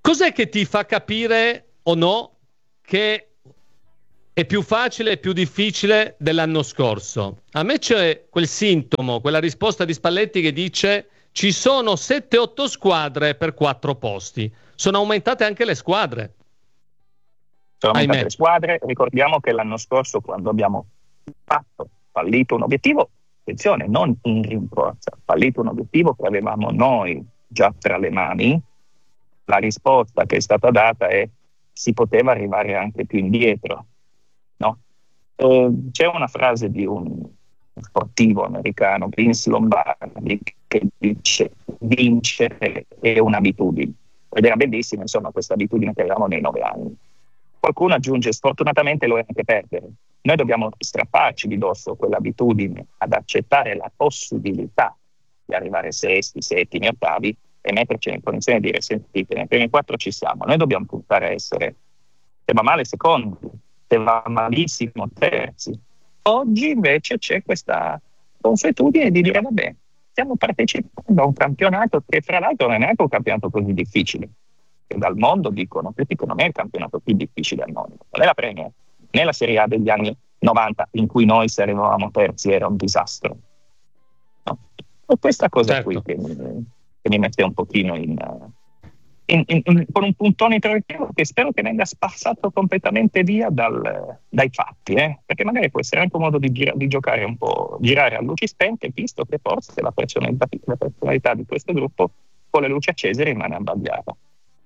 Cos'è che ti fa capire o no che è più facile e più difficile dell'anno scorso? A me c'è quel sintomo, quella risposta di Spalletti che dice ci sono sette otto squadre per quattro posti. Sono aumentate anche le squadre. Sono aumentate Ahimè. le squadre. Ricordiamo che l'anno scorso, quando abbiamo fatto, fallito un obiettivo, attenzione, non in rincorsa, fallito un obiettivo che avevamo noi già tra le mani, la risposta che è stata data è si poteva arrivare anche più indietro, no? Eh, c'è una frase di un sportivo americano, Vince Lombardi, che dice vincere è un'abitudine, ed era bellissima, insomma, questa abitudine che avevamo nei nove anni. Qualcuno aggiunge sfortunatamente lo è anche perdere. Noi dobbiamo strapparci di dosso quell'abitudine ad accettare la possibilità di arrivare sesti, settimi, ottavi e metterci in condizione di dire sentite, nei primi quattro ci siamo. Noi dobbiamo puntare a essere, se va male, secondi, se va malissimo, terzi. Oggi invece c'è questa consuetudine di dire vabbè, stiamo partecipando a un campionato che fra l'altro non è neanche un campionato così difficile, che dal mondo dicono, tutti dicono non è il campionato più difficile al mondo, non è la Premier, né la Serie A degli anni novanta in cui noi se arrivavamo terzi era un disastro, no? E questa cosa certo. qui che mi, che mi mette un pochino in, in, in, in con un puntone interrogativo che spero che venga spazzato completamente via dal, dai fatti, eh? Perché magari può essere anche un modo di, gira, di giocare un po', girare a luci spente, visto che forse la personalità, la personalità di questo gruppo con le luci accese rimane abbagliata.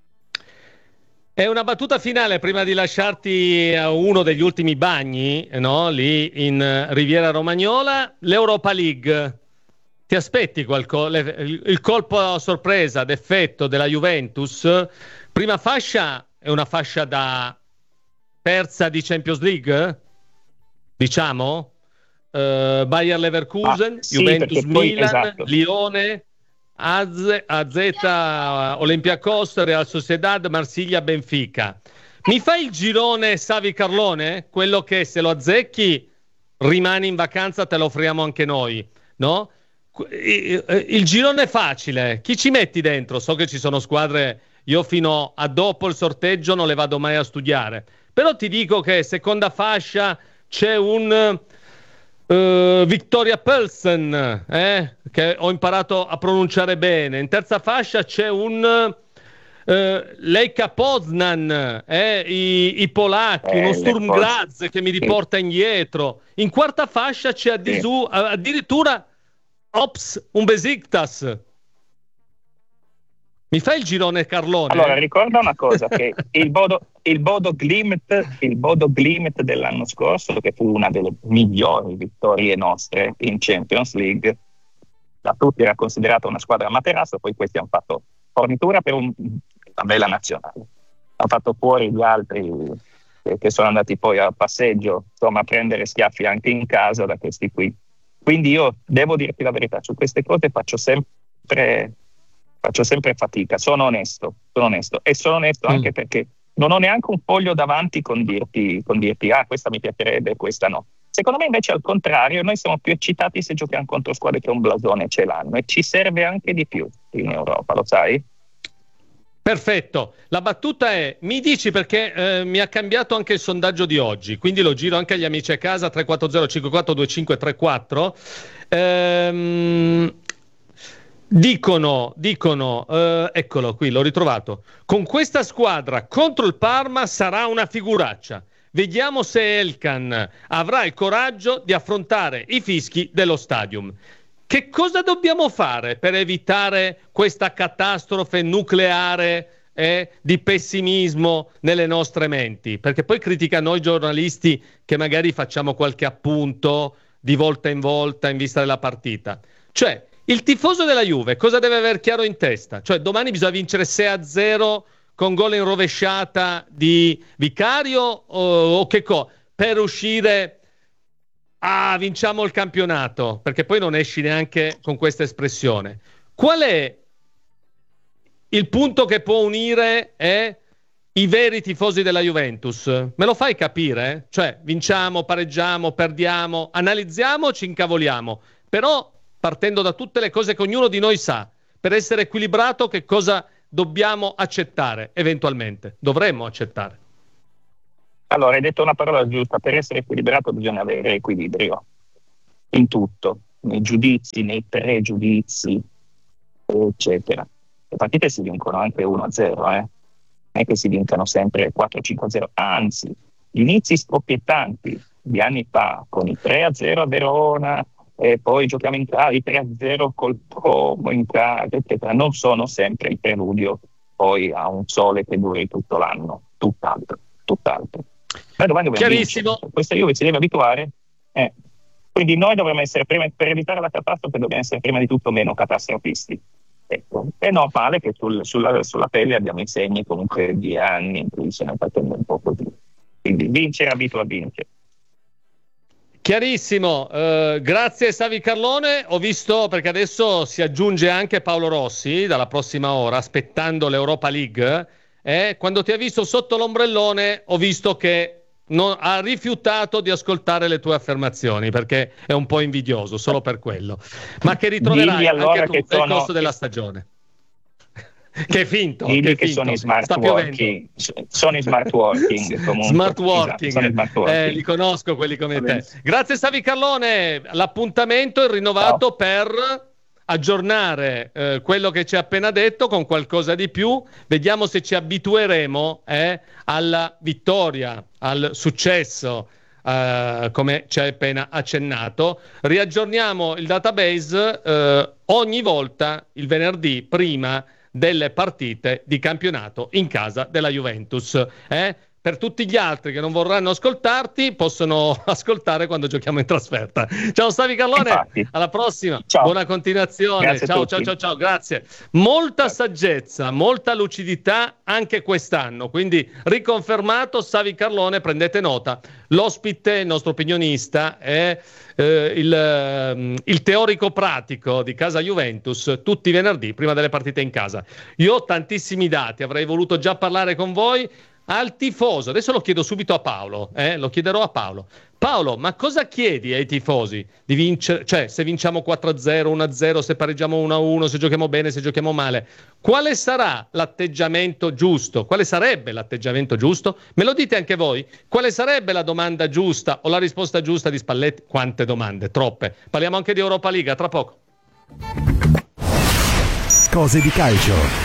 È una battuta finale prima di lasciarti a uno degli ultimi bagni, no? Lì in Riviera Romagnola. L'Europa League, ti aspetti qualcosa? Il colpo a sorpresa d'effetto della Juventus? Prima fascia è una fascia da terza di Champions League, diciamo? Uh, Bayer Leverkusen, ah, sì, Juventus, poi, Milan, esatto. Lione, A Z, Olympiacos, Real Sociedad, Marsiglia, Benfica. Mi fai il girone Savi Carlone? Quello che se lo azzecchi rimani in vacanza, te lo offriamo anche noi, no? Il girone facile, chi ci metti dentro? So che ci sono squadre, io fino a dopo il sorteggio non le vado mai a studiare, però ti dico che seconda fascia c'è un Uh, Victoria Pilsen, eh, che ho imparato a pronunciare bene. In terza fascia c'è un uh, Lechia Poznan, eh, i, i polacchi, eh, uno Sturm Graz che mi riporta indietro. In quarta fascia c'è addisu- addirittura Ops, un Besiktas. Mi fai il girone, Carlone? Allora, ricorda una cosa, che il Bodo, il Bodo Glimt, il Bodo Glimt dell'anno scorso, che fu una delle migliori vittorie nostre in Champions League, da tutti era considerata una squadra materasso, poi questi hanno fatto fornitura per un, una bella nazionale. Hanno fatto fuori gli altri eh, che sono andati poi a passeggio, insomma, a prendere schiaffi anche in casa da questi qui. Quindi io devo dirti la verità, su queste cose faccio sempre... Faccio sempre fatica, sono onesto, sono onesto e sono onesto mm. anche perché non ho neanche un foglio davanti con dirti, con dirti ah questa mi piacerebbe, questa no. Secondo me invece al contrario, noi siamo più eccitati se giochiamo contro squadre che un blasone ce l'hanno e ci serve anche di più in Europa, lo sai? Perfetto, la battuta è, mi dici perché eh, mi ha cambiato anche il sondaggio di oggi, quindi lo giro anche agli amici a casa, tre quattro zero cinque quattro due cinque tre quattro. Ehm... Dicono, dicono, eh, eccolo qui, l'ho ritrovato. Con questa squadra contro il Parma sarà una figuraccia. Vediamo se Elkan avrà il coraggio di affrontare i fischi dello stadium. Che cosa dobbiamo fare per evitare questa catastrofe nucleare eh, di pessimismo nelle nostre menti? Perché poi critica noi giornalisti che magari facciamo qualche appunto di volta in volta in vista della partita. Cioè, il tifoso della Juve cosa deve aver chiaro in testa? Cioè domani bisogna vincere sei a zero con gol in rovesciata di Vicario o, o che cosa? Per uscire ah vinciamo il campionato, perché poi non esci neanche con questa espressione. Qual è il punto che può unire eh, i veri tifosi della Juventus? Me lo fai capire? Cioè vinciamo, pareggiamo, perdiamo, analizziamo, ci incavoliamo, però partendo da tutte le cose che ognuno di noi sa, per essere equilibrato che cosa dobbiamo accettare eventualmente? Dovremmo accettare? Allora, hai detto una parola giusta: per essere equilibrato bisogna avere equilibrio in tutto, nei giudizi, nei pregiudizi, eccetera. Le partite si vincono anche uno a zero, eh? Non è che si vincano sempre quattro cinque a zero, anzi, gli inizi scoppiettanti di anni fa con i tre a zero a Verona, e poi giochiamo in casa, i tre a zero col Como in casa, eccetera, non sono sempre il preludio poi a un sole che duri tutto l'anno, tutt'altro, tutt'altro. Ma domani chiarissimo. Questa Juve si deve abituare, eh. Quindi noi dovremmo essere, prima, per evitare la catastrofe, dobbiamo essere prima di tutto meno catastrofisti. Ecco. E non male che sul, sulla, sulla pelle abbiamo i segni comunque di anni in cui se ne facendo un po' così. Quindi vincere abitua a vincere. Chiarissimo, uh, grazie Savi Carlone. Ho visto, perché adesso si aggiunge anche Paolo Rossi dalla prossima ora, aspettando l'Europa League. Eh, quando ti ha visto sotto l'ombrellone ho visto che non, ha rifiutato di ascoltare le tue affermazioni, perché è un po' invidioso, solo per quello, ma che ritroverai allora anche tu che sono... nel corso della stagione. Che è finto, Digli che, è che finto. sono i smart Sta working, sono i smart working comunque. Smart working, esatto, smart working. Eh, li conosco quelli come te. Grazie Savi Carlone, l'appuntamento è rinnovato Ciao. per aggiornare eh, quello che ci ha appena detto con qualcosa di più. Vediamo se ci abitueremo eh, alla vittoria, al successo, eh, come ci hai appena accennato. Riaggiorniamo il database eh, ogni volta il venerdì prima delle partite di campionato in casa della Juventus. Eh? Per tutti gli altri che non vorranno ascoltarti, possono ascoltare quando giochiamo in trasferta. Ciao Savi Carlone, Infatti. alla prossima. Ciao. Buona continuazione. Grazie ciao, ciao, ciao, ciao, grazie. Molta saggezza, molta lucidità anche quest'anno. Quindi riconfermato Savi Carlone, prendete nota. L'ospite, il nostro opinionista, è eh, il, il teorico pratico di Casa Juventus, tutti i venerdì prima delle partite in casa. Io ho tantissimi dati, avrei voluto già parlare con voi. Al tifoso, adesso lo chiedo subito a Paolo, eh? lo chiederò a Paolo. Paolo, ma cosa chiedi ai tifosi di vincere? Cioè, se vinciamo quattro a zero, uno a zero, se pareggiamo uno a uno, se giochiamo bene, se giochiamo male, quale sarà l'atteggiamento giusto? Quale sarebbe l'atteggiamento giusto? Me lo dite anche voi? Quale sarebbe la domanda giusta o la risposta giusta di Spalletti? Quante domande, troppe. Parliamo anche di Europa League, tra poco. Cose di calcio.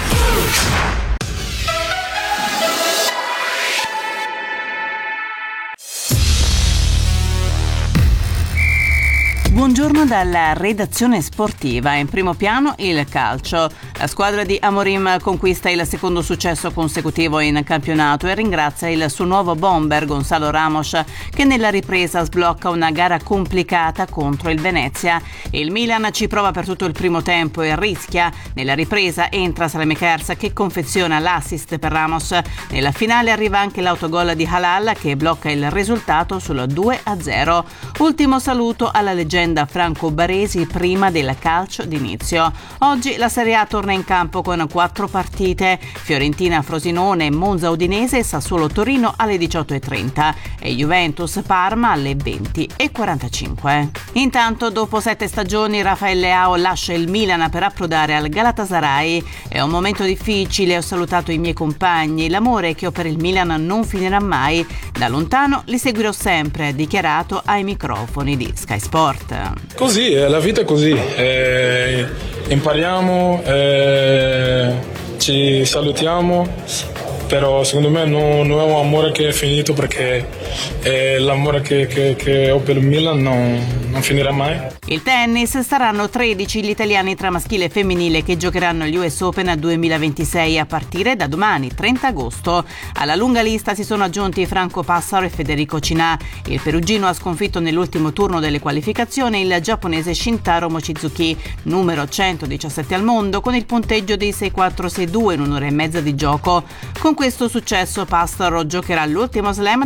Buongiorno dalla redazione sportiva. In primo piano il calcio. La squadra di Amorim conquista il secondo successo consecutivo in campionato e ringrazia il suo nuovo bomber Gonzalo Ramos, che nella ripresa sblocca una gara complicata contro il Venezia. Il Milan ci prova per tutto il primo tempo e rischia. Nella ripresa entra Saelemaekers, che confeziona l'assist per Ramos. Nella finale arriva anche l'autogol di Halal, che blocca il risultato sul due a zero. Ultimo saluto alla leggenda Franco Baresi prima del calcio d'inizio. Oggi la Serie A torna in campo con quattro partite: Fiorentina Frosinone, Monza Udinese, Sassuolo Torino alle diciotto e trenta e Juventus Parma alle venti e quarantacinque. Intanto, dopo sette stagioni, Rafael Leao lascia il Milan per approdare al Galatasaray. È un momento difficile, ho salutato i miei compagni, l'amore che ho per il Milan non finirà mai, da lontano li seguirò sempre, ha dichiarato ai microfoni di Sky Sport. Così, eh, la vita è così, eh, impariamo, eh, ci salutiamo, però secondo me non, non è un amore che è finito, perché eh, l'amore che, che, che ho per il Milan non, non finirà mai. Il tennis: saranno tredici gli italiani tra maschile e femminile che giocheranno agli U S Open duemilaventisei a partire da domani, trenta agosto. Alla lunga lista si sono aggiunti Franco Passaro e Federico Cinà. Il perugino ha sconfitto nell'ultimo turno delle qualificazioni il giapponese Shintaro Mochizuki, numero centodiciassette al mondo, con il punteggio di sei quattro sei due in un'ora e mezza di gioco. Con questo successo Passaro giocherà l'ultimo slam della stagione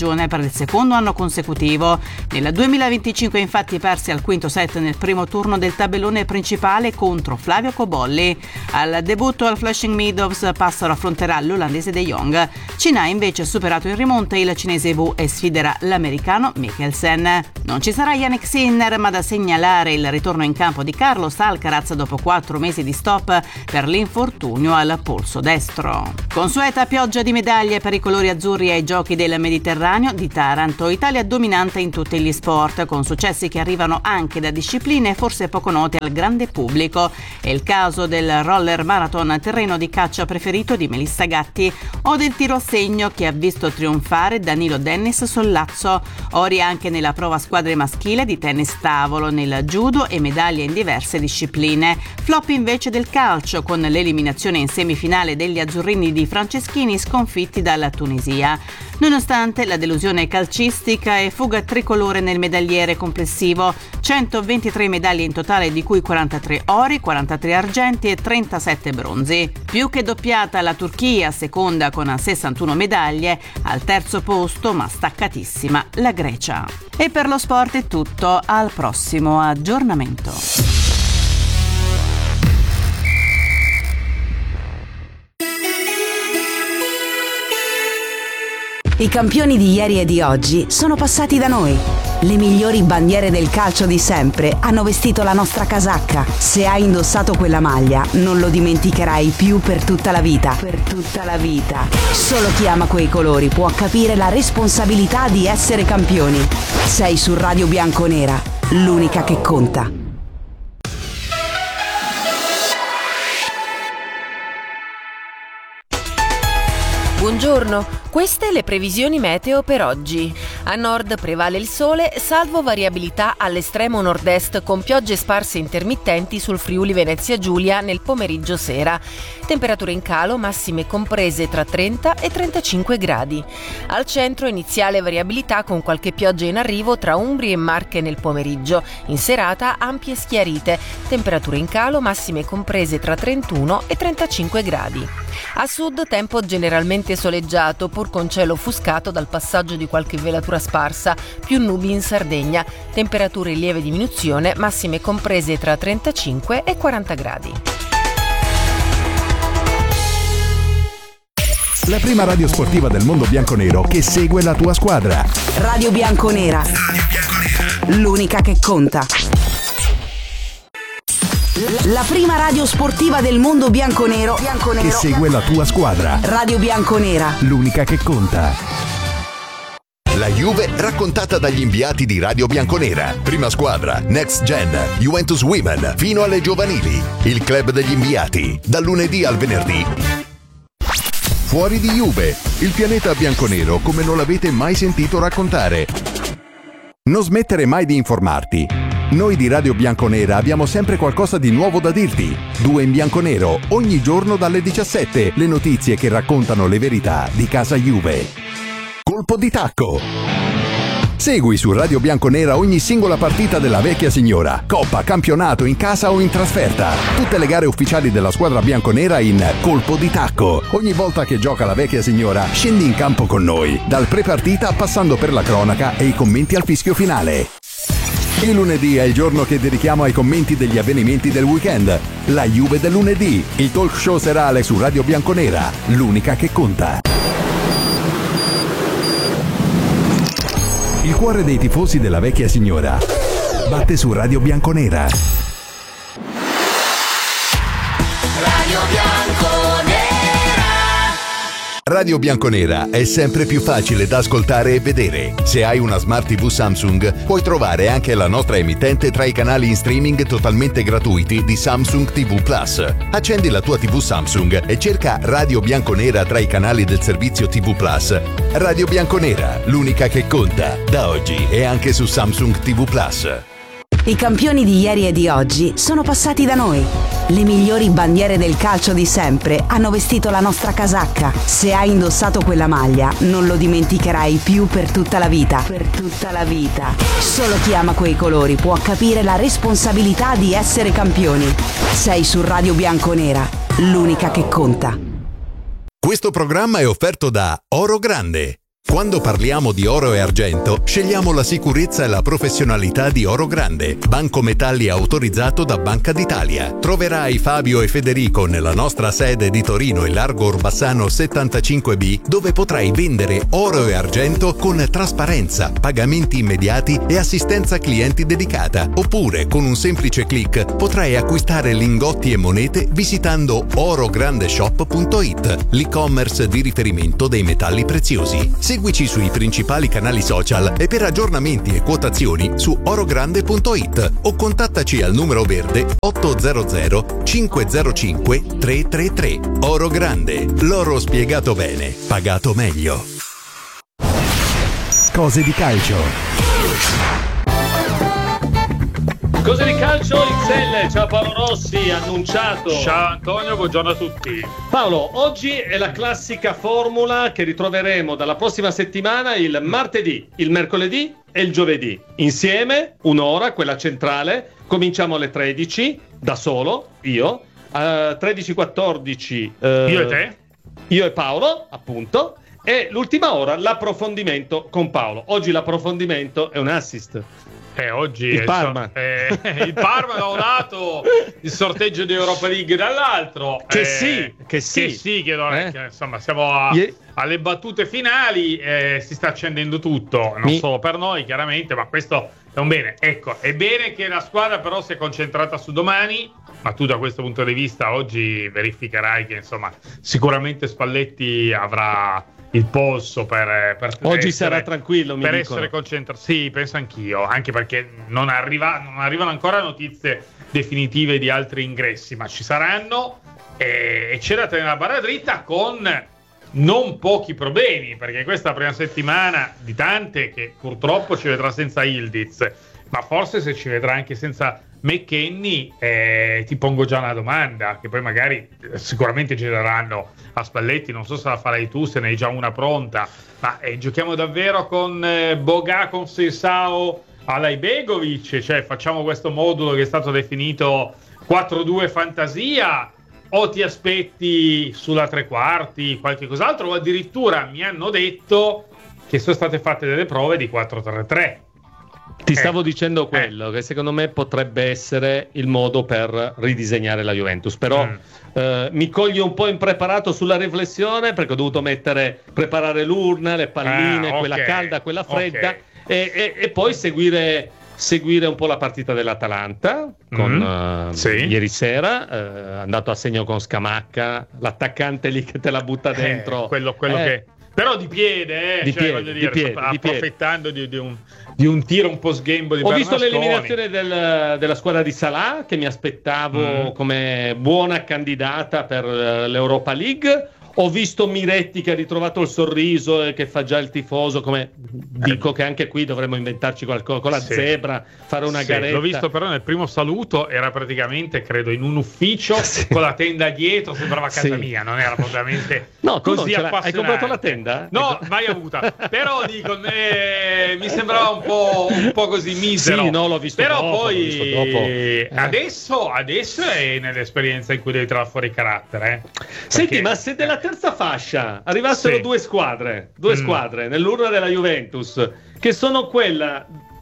stagione per il secondo anno consecutivo. Nel duemilaventicinque infatti perse al quinto set nel primo turno del tabellone principale contro Flavio Cobolli. Al debutto al Flushing Meadows Passaro affronterà l'olandese De Jong. Cina ha invece superato in rimonta il cinese Wu e sfiderà l'americano Mikkelsen. Non ci sarà Jannik Sinner, ma da segnalare il ritorno in campo di Carlos Alcaraz dopo quattro mesi di stop per l'infortunio al polso destro. Consueta pioggia di medaglie per i colori azzurri ai Giochi del Mediterraneo di Taranto. Italia dominante in tutti gli sport, con successi che arrivano anche da discipline forse poco note al grande pubblico. È il caso del roller marathon, terreno di caccia preferito di Melissa Gatti, o del tiro a segno che ha visto trionfare Danilo Dennis Sollazzo. Ori anche nella prova squadre maschile di tennis tavolo, nel judo e medaglie in diverse discipline. Flop invece del calcio, con l'eliminazione in semifinale degli azzurrini di Franceschini sconfitti dalla Tunisia. Nonostante la delusione calcistica e fuga tricolore nel medagliere complessivo, centoventitré medaglie in totale, di cui quarantatré ori, quarantatré argenti e trentasette bronzi. Più che doppiata la Turchia, seconda con sessantuno medaglie, al terzo posto, ma staccatissima, la Grecia. E per lo sport è tutto, al prossimo aggiornamento. I campioni di ieri e di oggi sono passati da noi. Le migliori bandiere del calcio di sempre hanno vestito la nostra casacca. Se hai indossato quella maglia, non lo dimenticherai più per tutta la vita. Per tutta la vita. Solo chi ama quei colori può capire la responsabilità di essere campioni. Sei su Radio Bianconera, l'unica che conta. Buongiorno, queste le previsioni meteo per oggi. A nord prevale il sole, salvo variabilità all'estremo nord-est con piogge sparse intermittenti sul Friuli Venezia Giulia nel pomeriggio sera. Temperature in calo, massime comprese tra trenta e trentacinque gradi. Al centro iniziale variabilità con qualche pioggia in arrivo tra Umbria e Marche nel pomeriggio. In serata ampie schiarite. Temperature in calo, massime comprese tra trentuno e trentacinque gradi. A sud tempo generalmente soleggiato, pur con cielo offuscato dal passaggio di qualche velatura sparsa, più nubi in Sardegna. Temperature in lieve diminuzione, massime comprese tra trentacinque e quaranta gradi. La prima radio sportiva del mondo bianconero che segue la tua squadra. Radio Bianconera. L'unica che conta. La prima radio sportiva del mondo bianconero, bianconero che segue la tua squadra. Radio Bianconera, l'unica che conta. La Juve raccontata dagli inviati di Radio Bianconera. Prima squadra, Next Gen, Juventus Women, fino alle giovanili. Il club degli inviati, dal lunedì al venerdì. Fuori di Juve, il pianeta bianconero come non l'avete mai sentito raccontare. Non smettere mai di informarti. Noi di Radio Bianconera abbiamo sempre qualcosa di nuovo da dirti. Due in bianconero, ogni giorno dalle diciassette, le notizie che raccontano le verità di casa Juve. Colpo di tacco. Segui su Radio Bianconera ogni singola partita della vecchia signora, coppa, campionato, in casa o in trasferta. Tutte le gare ufficiali della squadra bianconera in Colpo di tacco. Ogni volta che gioca la vecchia signora, scendi in campo con noi, dal pre-partita passando per la cronaca e i commenti al fischio finale. Il lunedì è il giorno che dedichiamo ai commenti degli avvenimenti del weekend. La Juve del lunedì, il talk show serale su Radio Bianconera, l'unica che conta. Il cuore dei tifosi della vecchia signora batte su Radio Bianconera. Radio Bianconera. Radio Bianconera è sempre più facile da ascoltare e vedere. Se hai una Smart tivù Samsung, puoi trovare anche la nostra emittente tra i canali in streaming totalmente gratuiti di Samsung ti vu Plus. Accendi la tua tivù Samsung e cerca Radio Bianconera tra i canali del servizio ti vu Plus. Radio Bianconera, l'unica che conta, da oggi e anche su Samsung ti vu Plus. I campioni di ieri e di oggi sono passati da noi. Le migliori bandiere del calcio di sempre hanno vestito la nostra casacca. Se hai indossato quella maglia, non lo dimenticherai più per tutta la vita. Per tutta la vita. Solo chi ama quei colori può capire la responsabilità di essere campioni. Sei su Radio Bianconera, l'unica che conta. Questo programma è offerto da Oro Grande. Quando parliamo di oro e argento, scegliamo la sicurezza e la professionalità di Oro Grande, banco metalli autorizzato da Banca d'Italia. Troverai Fabio e Federico nella nostra sede di Torino e Largo Orbassano settantacinque B, dove potrai vendere oro e argento con trasparenza, pagamenti immediati e assistenza clienti dedicata. Oppure, con un semplice click, potrai acquistare lingotti e monete visitando orograndeshop punto it, l'e-commerce di riferimento dei metalli preziosi. Seguici sui principali canali social e per aggiornamenti e quotazioni su orogrande punto it o contattaci al numero verde otto zero zero cinque zero cinque tre tre tre. Oro Grande, l'oro spiegato bene, pagato meglio. Cose di calcio. Cose di calcio X L, ciao Paolo Rossi, annunciato. Ciao Antonio, buongiorno a tutti. Paolo, oggi è la classica formula che ritroveremo dalla prossima settimana il martedì, il mercoledì e il giovedì. Insieme, un'ora, quella centrale, cominciamo alle tredici, da solo, io, uh, tredici quattordici. Uh, io e te? Io e Paolo, appunto, e l'ultima ora l'approfondimento con Paolo. Oggi l'approfondimento è un assist. Eh, oggi il Parma eh, il Parma da un lato, il sorteggio di Europa League dall'altro, che eh, sì che sì che sì che, non è, eh? che insomma siamo a, yeah. alle battute finali, eh, si sta accendendo tutto, non Mi... solo per noi chiaramente, ma questo è un bene. Ecco, è bene che la squadra però sia concentrata su domani, ma tu da questo punto di vista oggi verificherai che insomma sicuramente Spalletti avrà il polso per, per oggi essere, sarà tranquillo, mi per dicono. essere concentrato. Sì, penso anch'io, anche perché non, arriva, non arrivano ancora notizie definitive di altri ingressi, ma ci saranno, e, e c'è da tenere la barra dritta con non pochi problemi, perché questa è la prima settimana di tante che purtroppo ci vedrà senza Yildiz, ma forse se ci vedrà anche senza McKennie, eh, ti pongo già una domanda che poi magari eh, sicuramente gireranno a Spalletti, non so se la farai tu, se ne hai già una pronta, ma eh, giochiamo davvero con eh, Boga, con Sensao alla Ibegovic, cioè facciamo questo modulo che è stato definito quattro due fantasia, o ti aspetti sulla tre quarti qualche cos'altro, o addirittura mi hanno detto che sono state fatte delle prove di quattro tre tre. Ti stavo eh, dicendo quello, eh. che secondo me potrebbe essere il modo per ridisegnare la Juventus, però mm. eh, mi coglie un po' impreparato sulla riflessione, perché ho dovuto mettere, preparare l'urna, le palline, ah, okay. quella calda, quella fredda, okay. e, e, e poi seguire, seguire un po' la partita dell'Atalanta, con, mm. uh, sì. ieri sera, uh, andato a segno con Scamacca, l'attaccante lì che te la butta dentro. Eh, quello quello eh. che... Però di piede, eh, di cioè, piede, voglio dire, di piede, approfittando di, di, un, di un tiro un po' sghembo di Ho Bernasconi. visto l'eliminazione del, della squadra di Salah, che mi aspettavo mm. come buona candidata per l'Europa League. Ho visto Miretti che ha ritrovato il sorriso e che fa già il tifoso, come dico, che anche qui dovremmo inventarci qualcosa con la sì. zebra, fare una sì, garetta. L'ho visto però nel primo saluto, era praticamente credo in un ufficio sì. con la tenda dietro, sembrava casa sì. mia, non era propriamente no, così appassionante. Hai comprato la tenda? No, mai avuta, però dico eh, mi sembrava un po', un po' così misero. Sì, no, l'ho visto però dopo, poi l'ho visto dopo. Eh. Adesso, adesso è nell'esperienza in cui devi tirare fuori carattere. Eh? Senti, Perché... ma se della terza fascia arrivassero sì. due squadre, due mm. squadre nell'urna della Juventus, che sono quella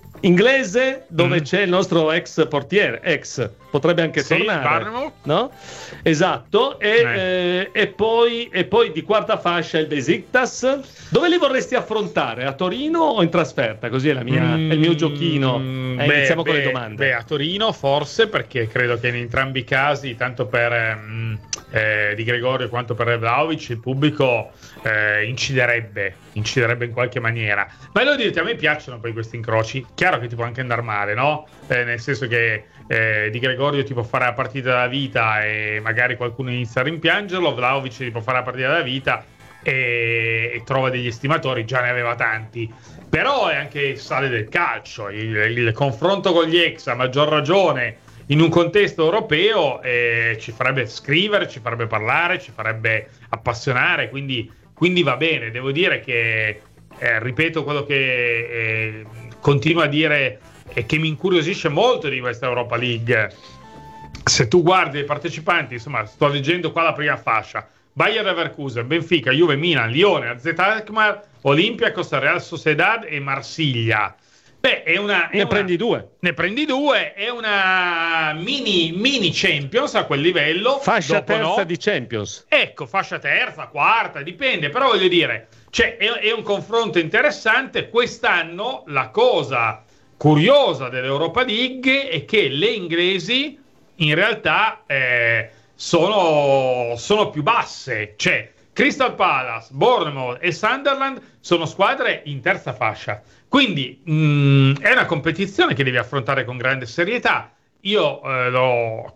inglese dove mm. c'è il nostro ex portiere, ex potrebbe anche sì, tornare, no? Esatto, e, eh. Eh, e, poi, e poi di quarta fascia il Besiktas. Dove li vorresti affrontare? A Torino o in trasferta? Così è, la mia, mm. è il mio giochino. Eh, beh, iniziamo beh, con le domande. Beh, a Torino forse, perché credo che in entrambi i casi, tanto per ehm, eh, Di Gregorio quanto per Vlahovic, il pubblico eh, inciderebbe, inciderebbe in qualche maniera. Ma devo dirti, a me piacciono poi questi incroci. Chiaro che ti può anche andare male, no? Eh, nel senso che eh, Di Gregorio ti può fare la partita della vita e magari qualcuno inizia a rimpiangerlo, Vlahovic ti può fare la partita della vita e, e trova degli estimatori, già ne aveva tanti. Però è anche il sale del calcio, il, il confronto con gli ex, a maggior ragione in un contesto europeo, eh, ci farebbe scrivere, ci farebbe parlare, ci farebbe appassionare, quindi, quindi va bene. Devo dire che eh, ripeto quello che eh, continuo a dire e che mi incuriosisce molto di questa Europa League. Se tu guardi i partecipanti, insomma, sto leggendo qua la prima fascia: Bayer Leverkusen, Benfica, Juve, Milan, Lione, A Z Alkmaar, Olympiacos, Real Sociedad e Marsiglia. Beh, è una, è ne una, prendi due. Ne prendi due, è una mini, mini Champions a quel livello. Fascia dopo terza no. di Champions. Ecco, fascia terza, quarta, dipende, però voglio dire, cioè, è, è un confronto interessante. Quest'anno la cosa curiosa dell'Europa League è che le inglesi in realtà eh, sono, sono più basse, cioè Crystal Palace, Bournemouth e Sunderland sono squadre in terza fascia. Quindi mh, è una competizione che devi affrontare con grande serietà. Io eh, l'ho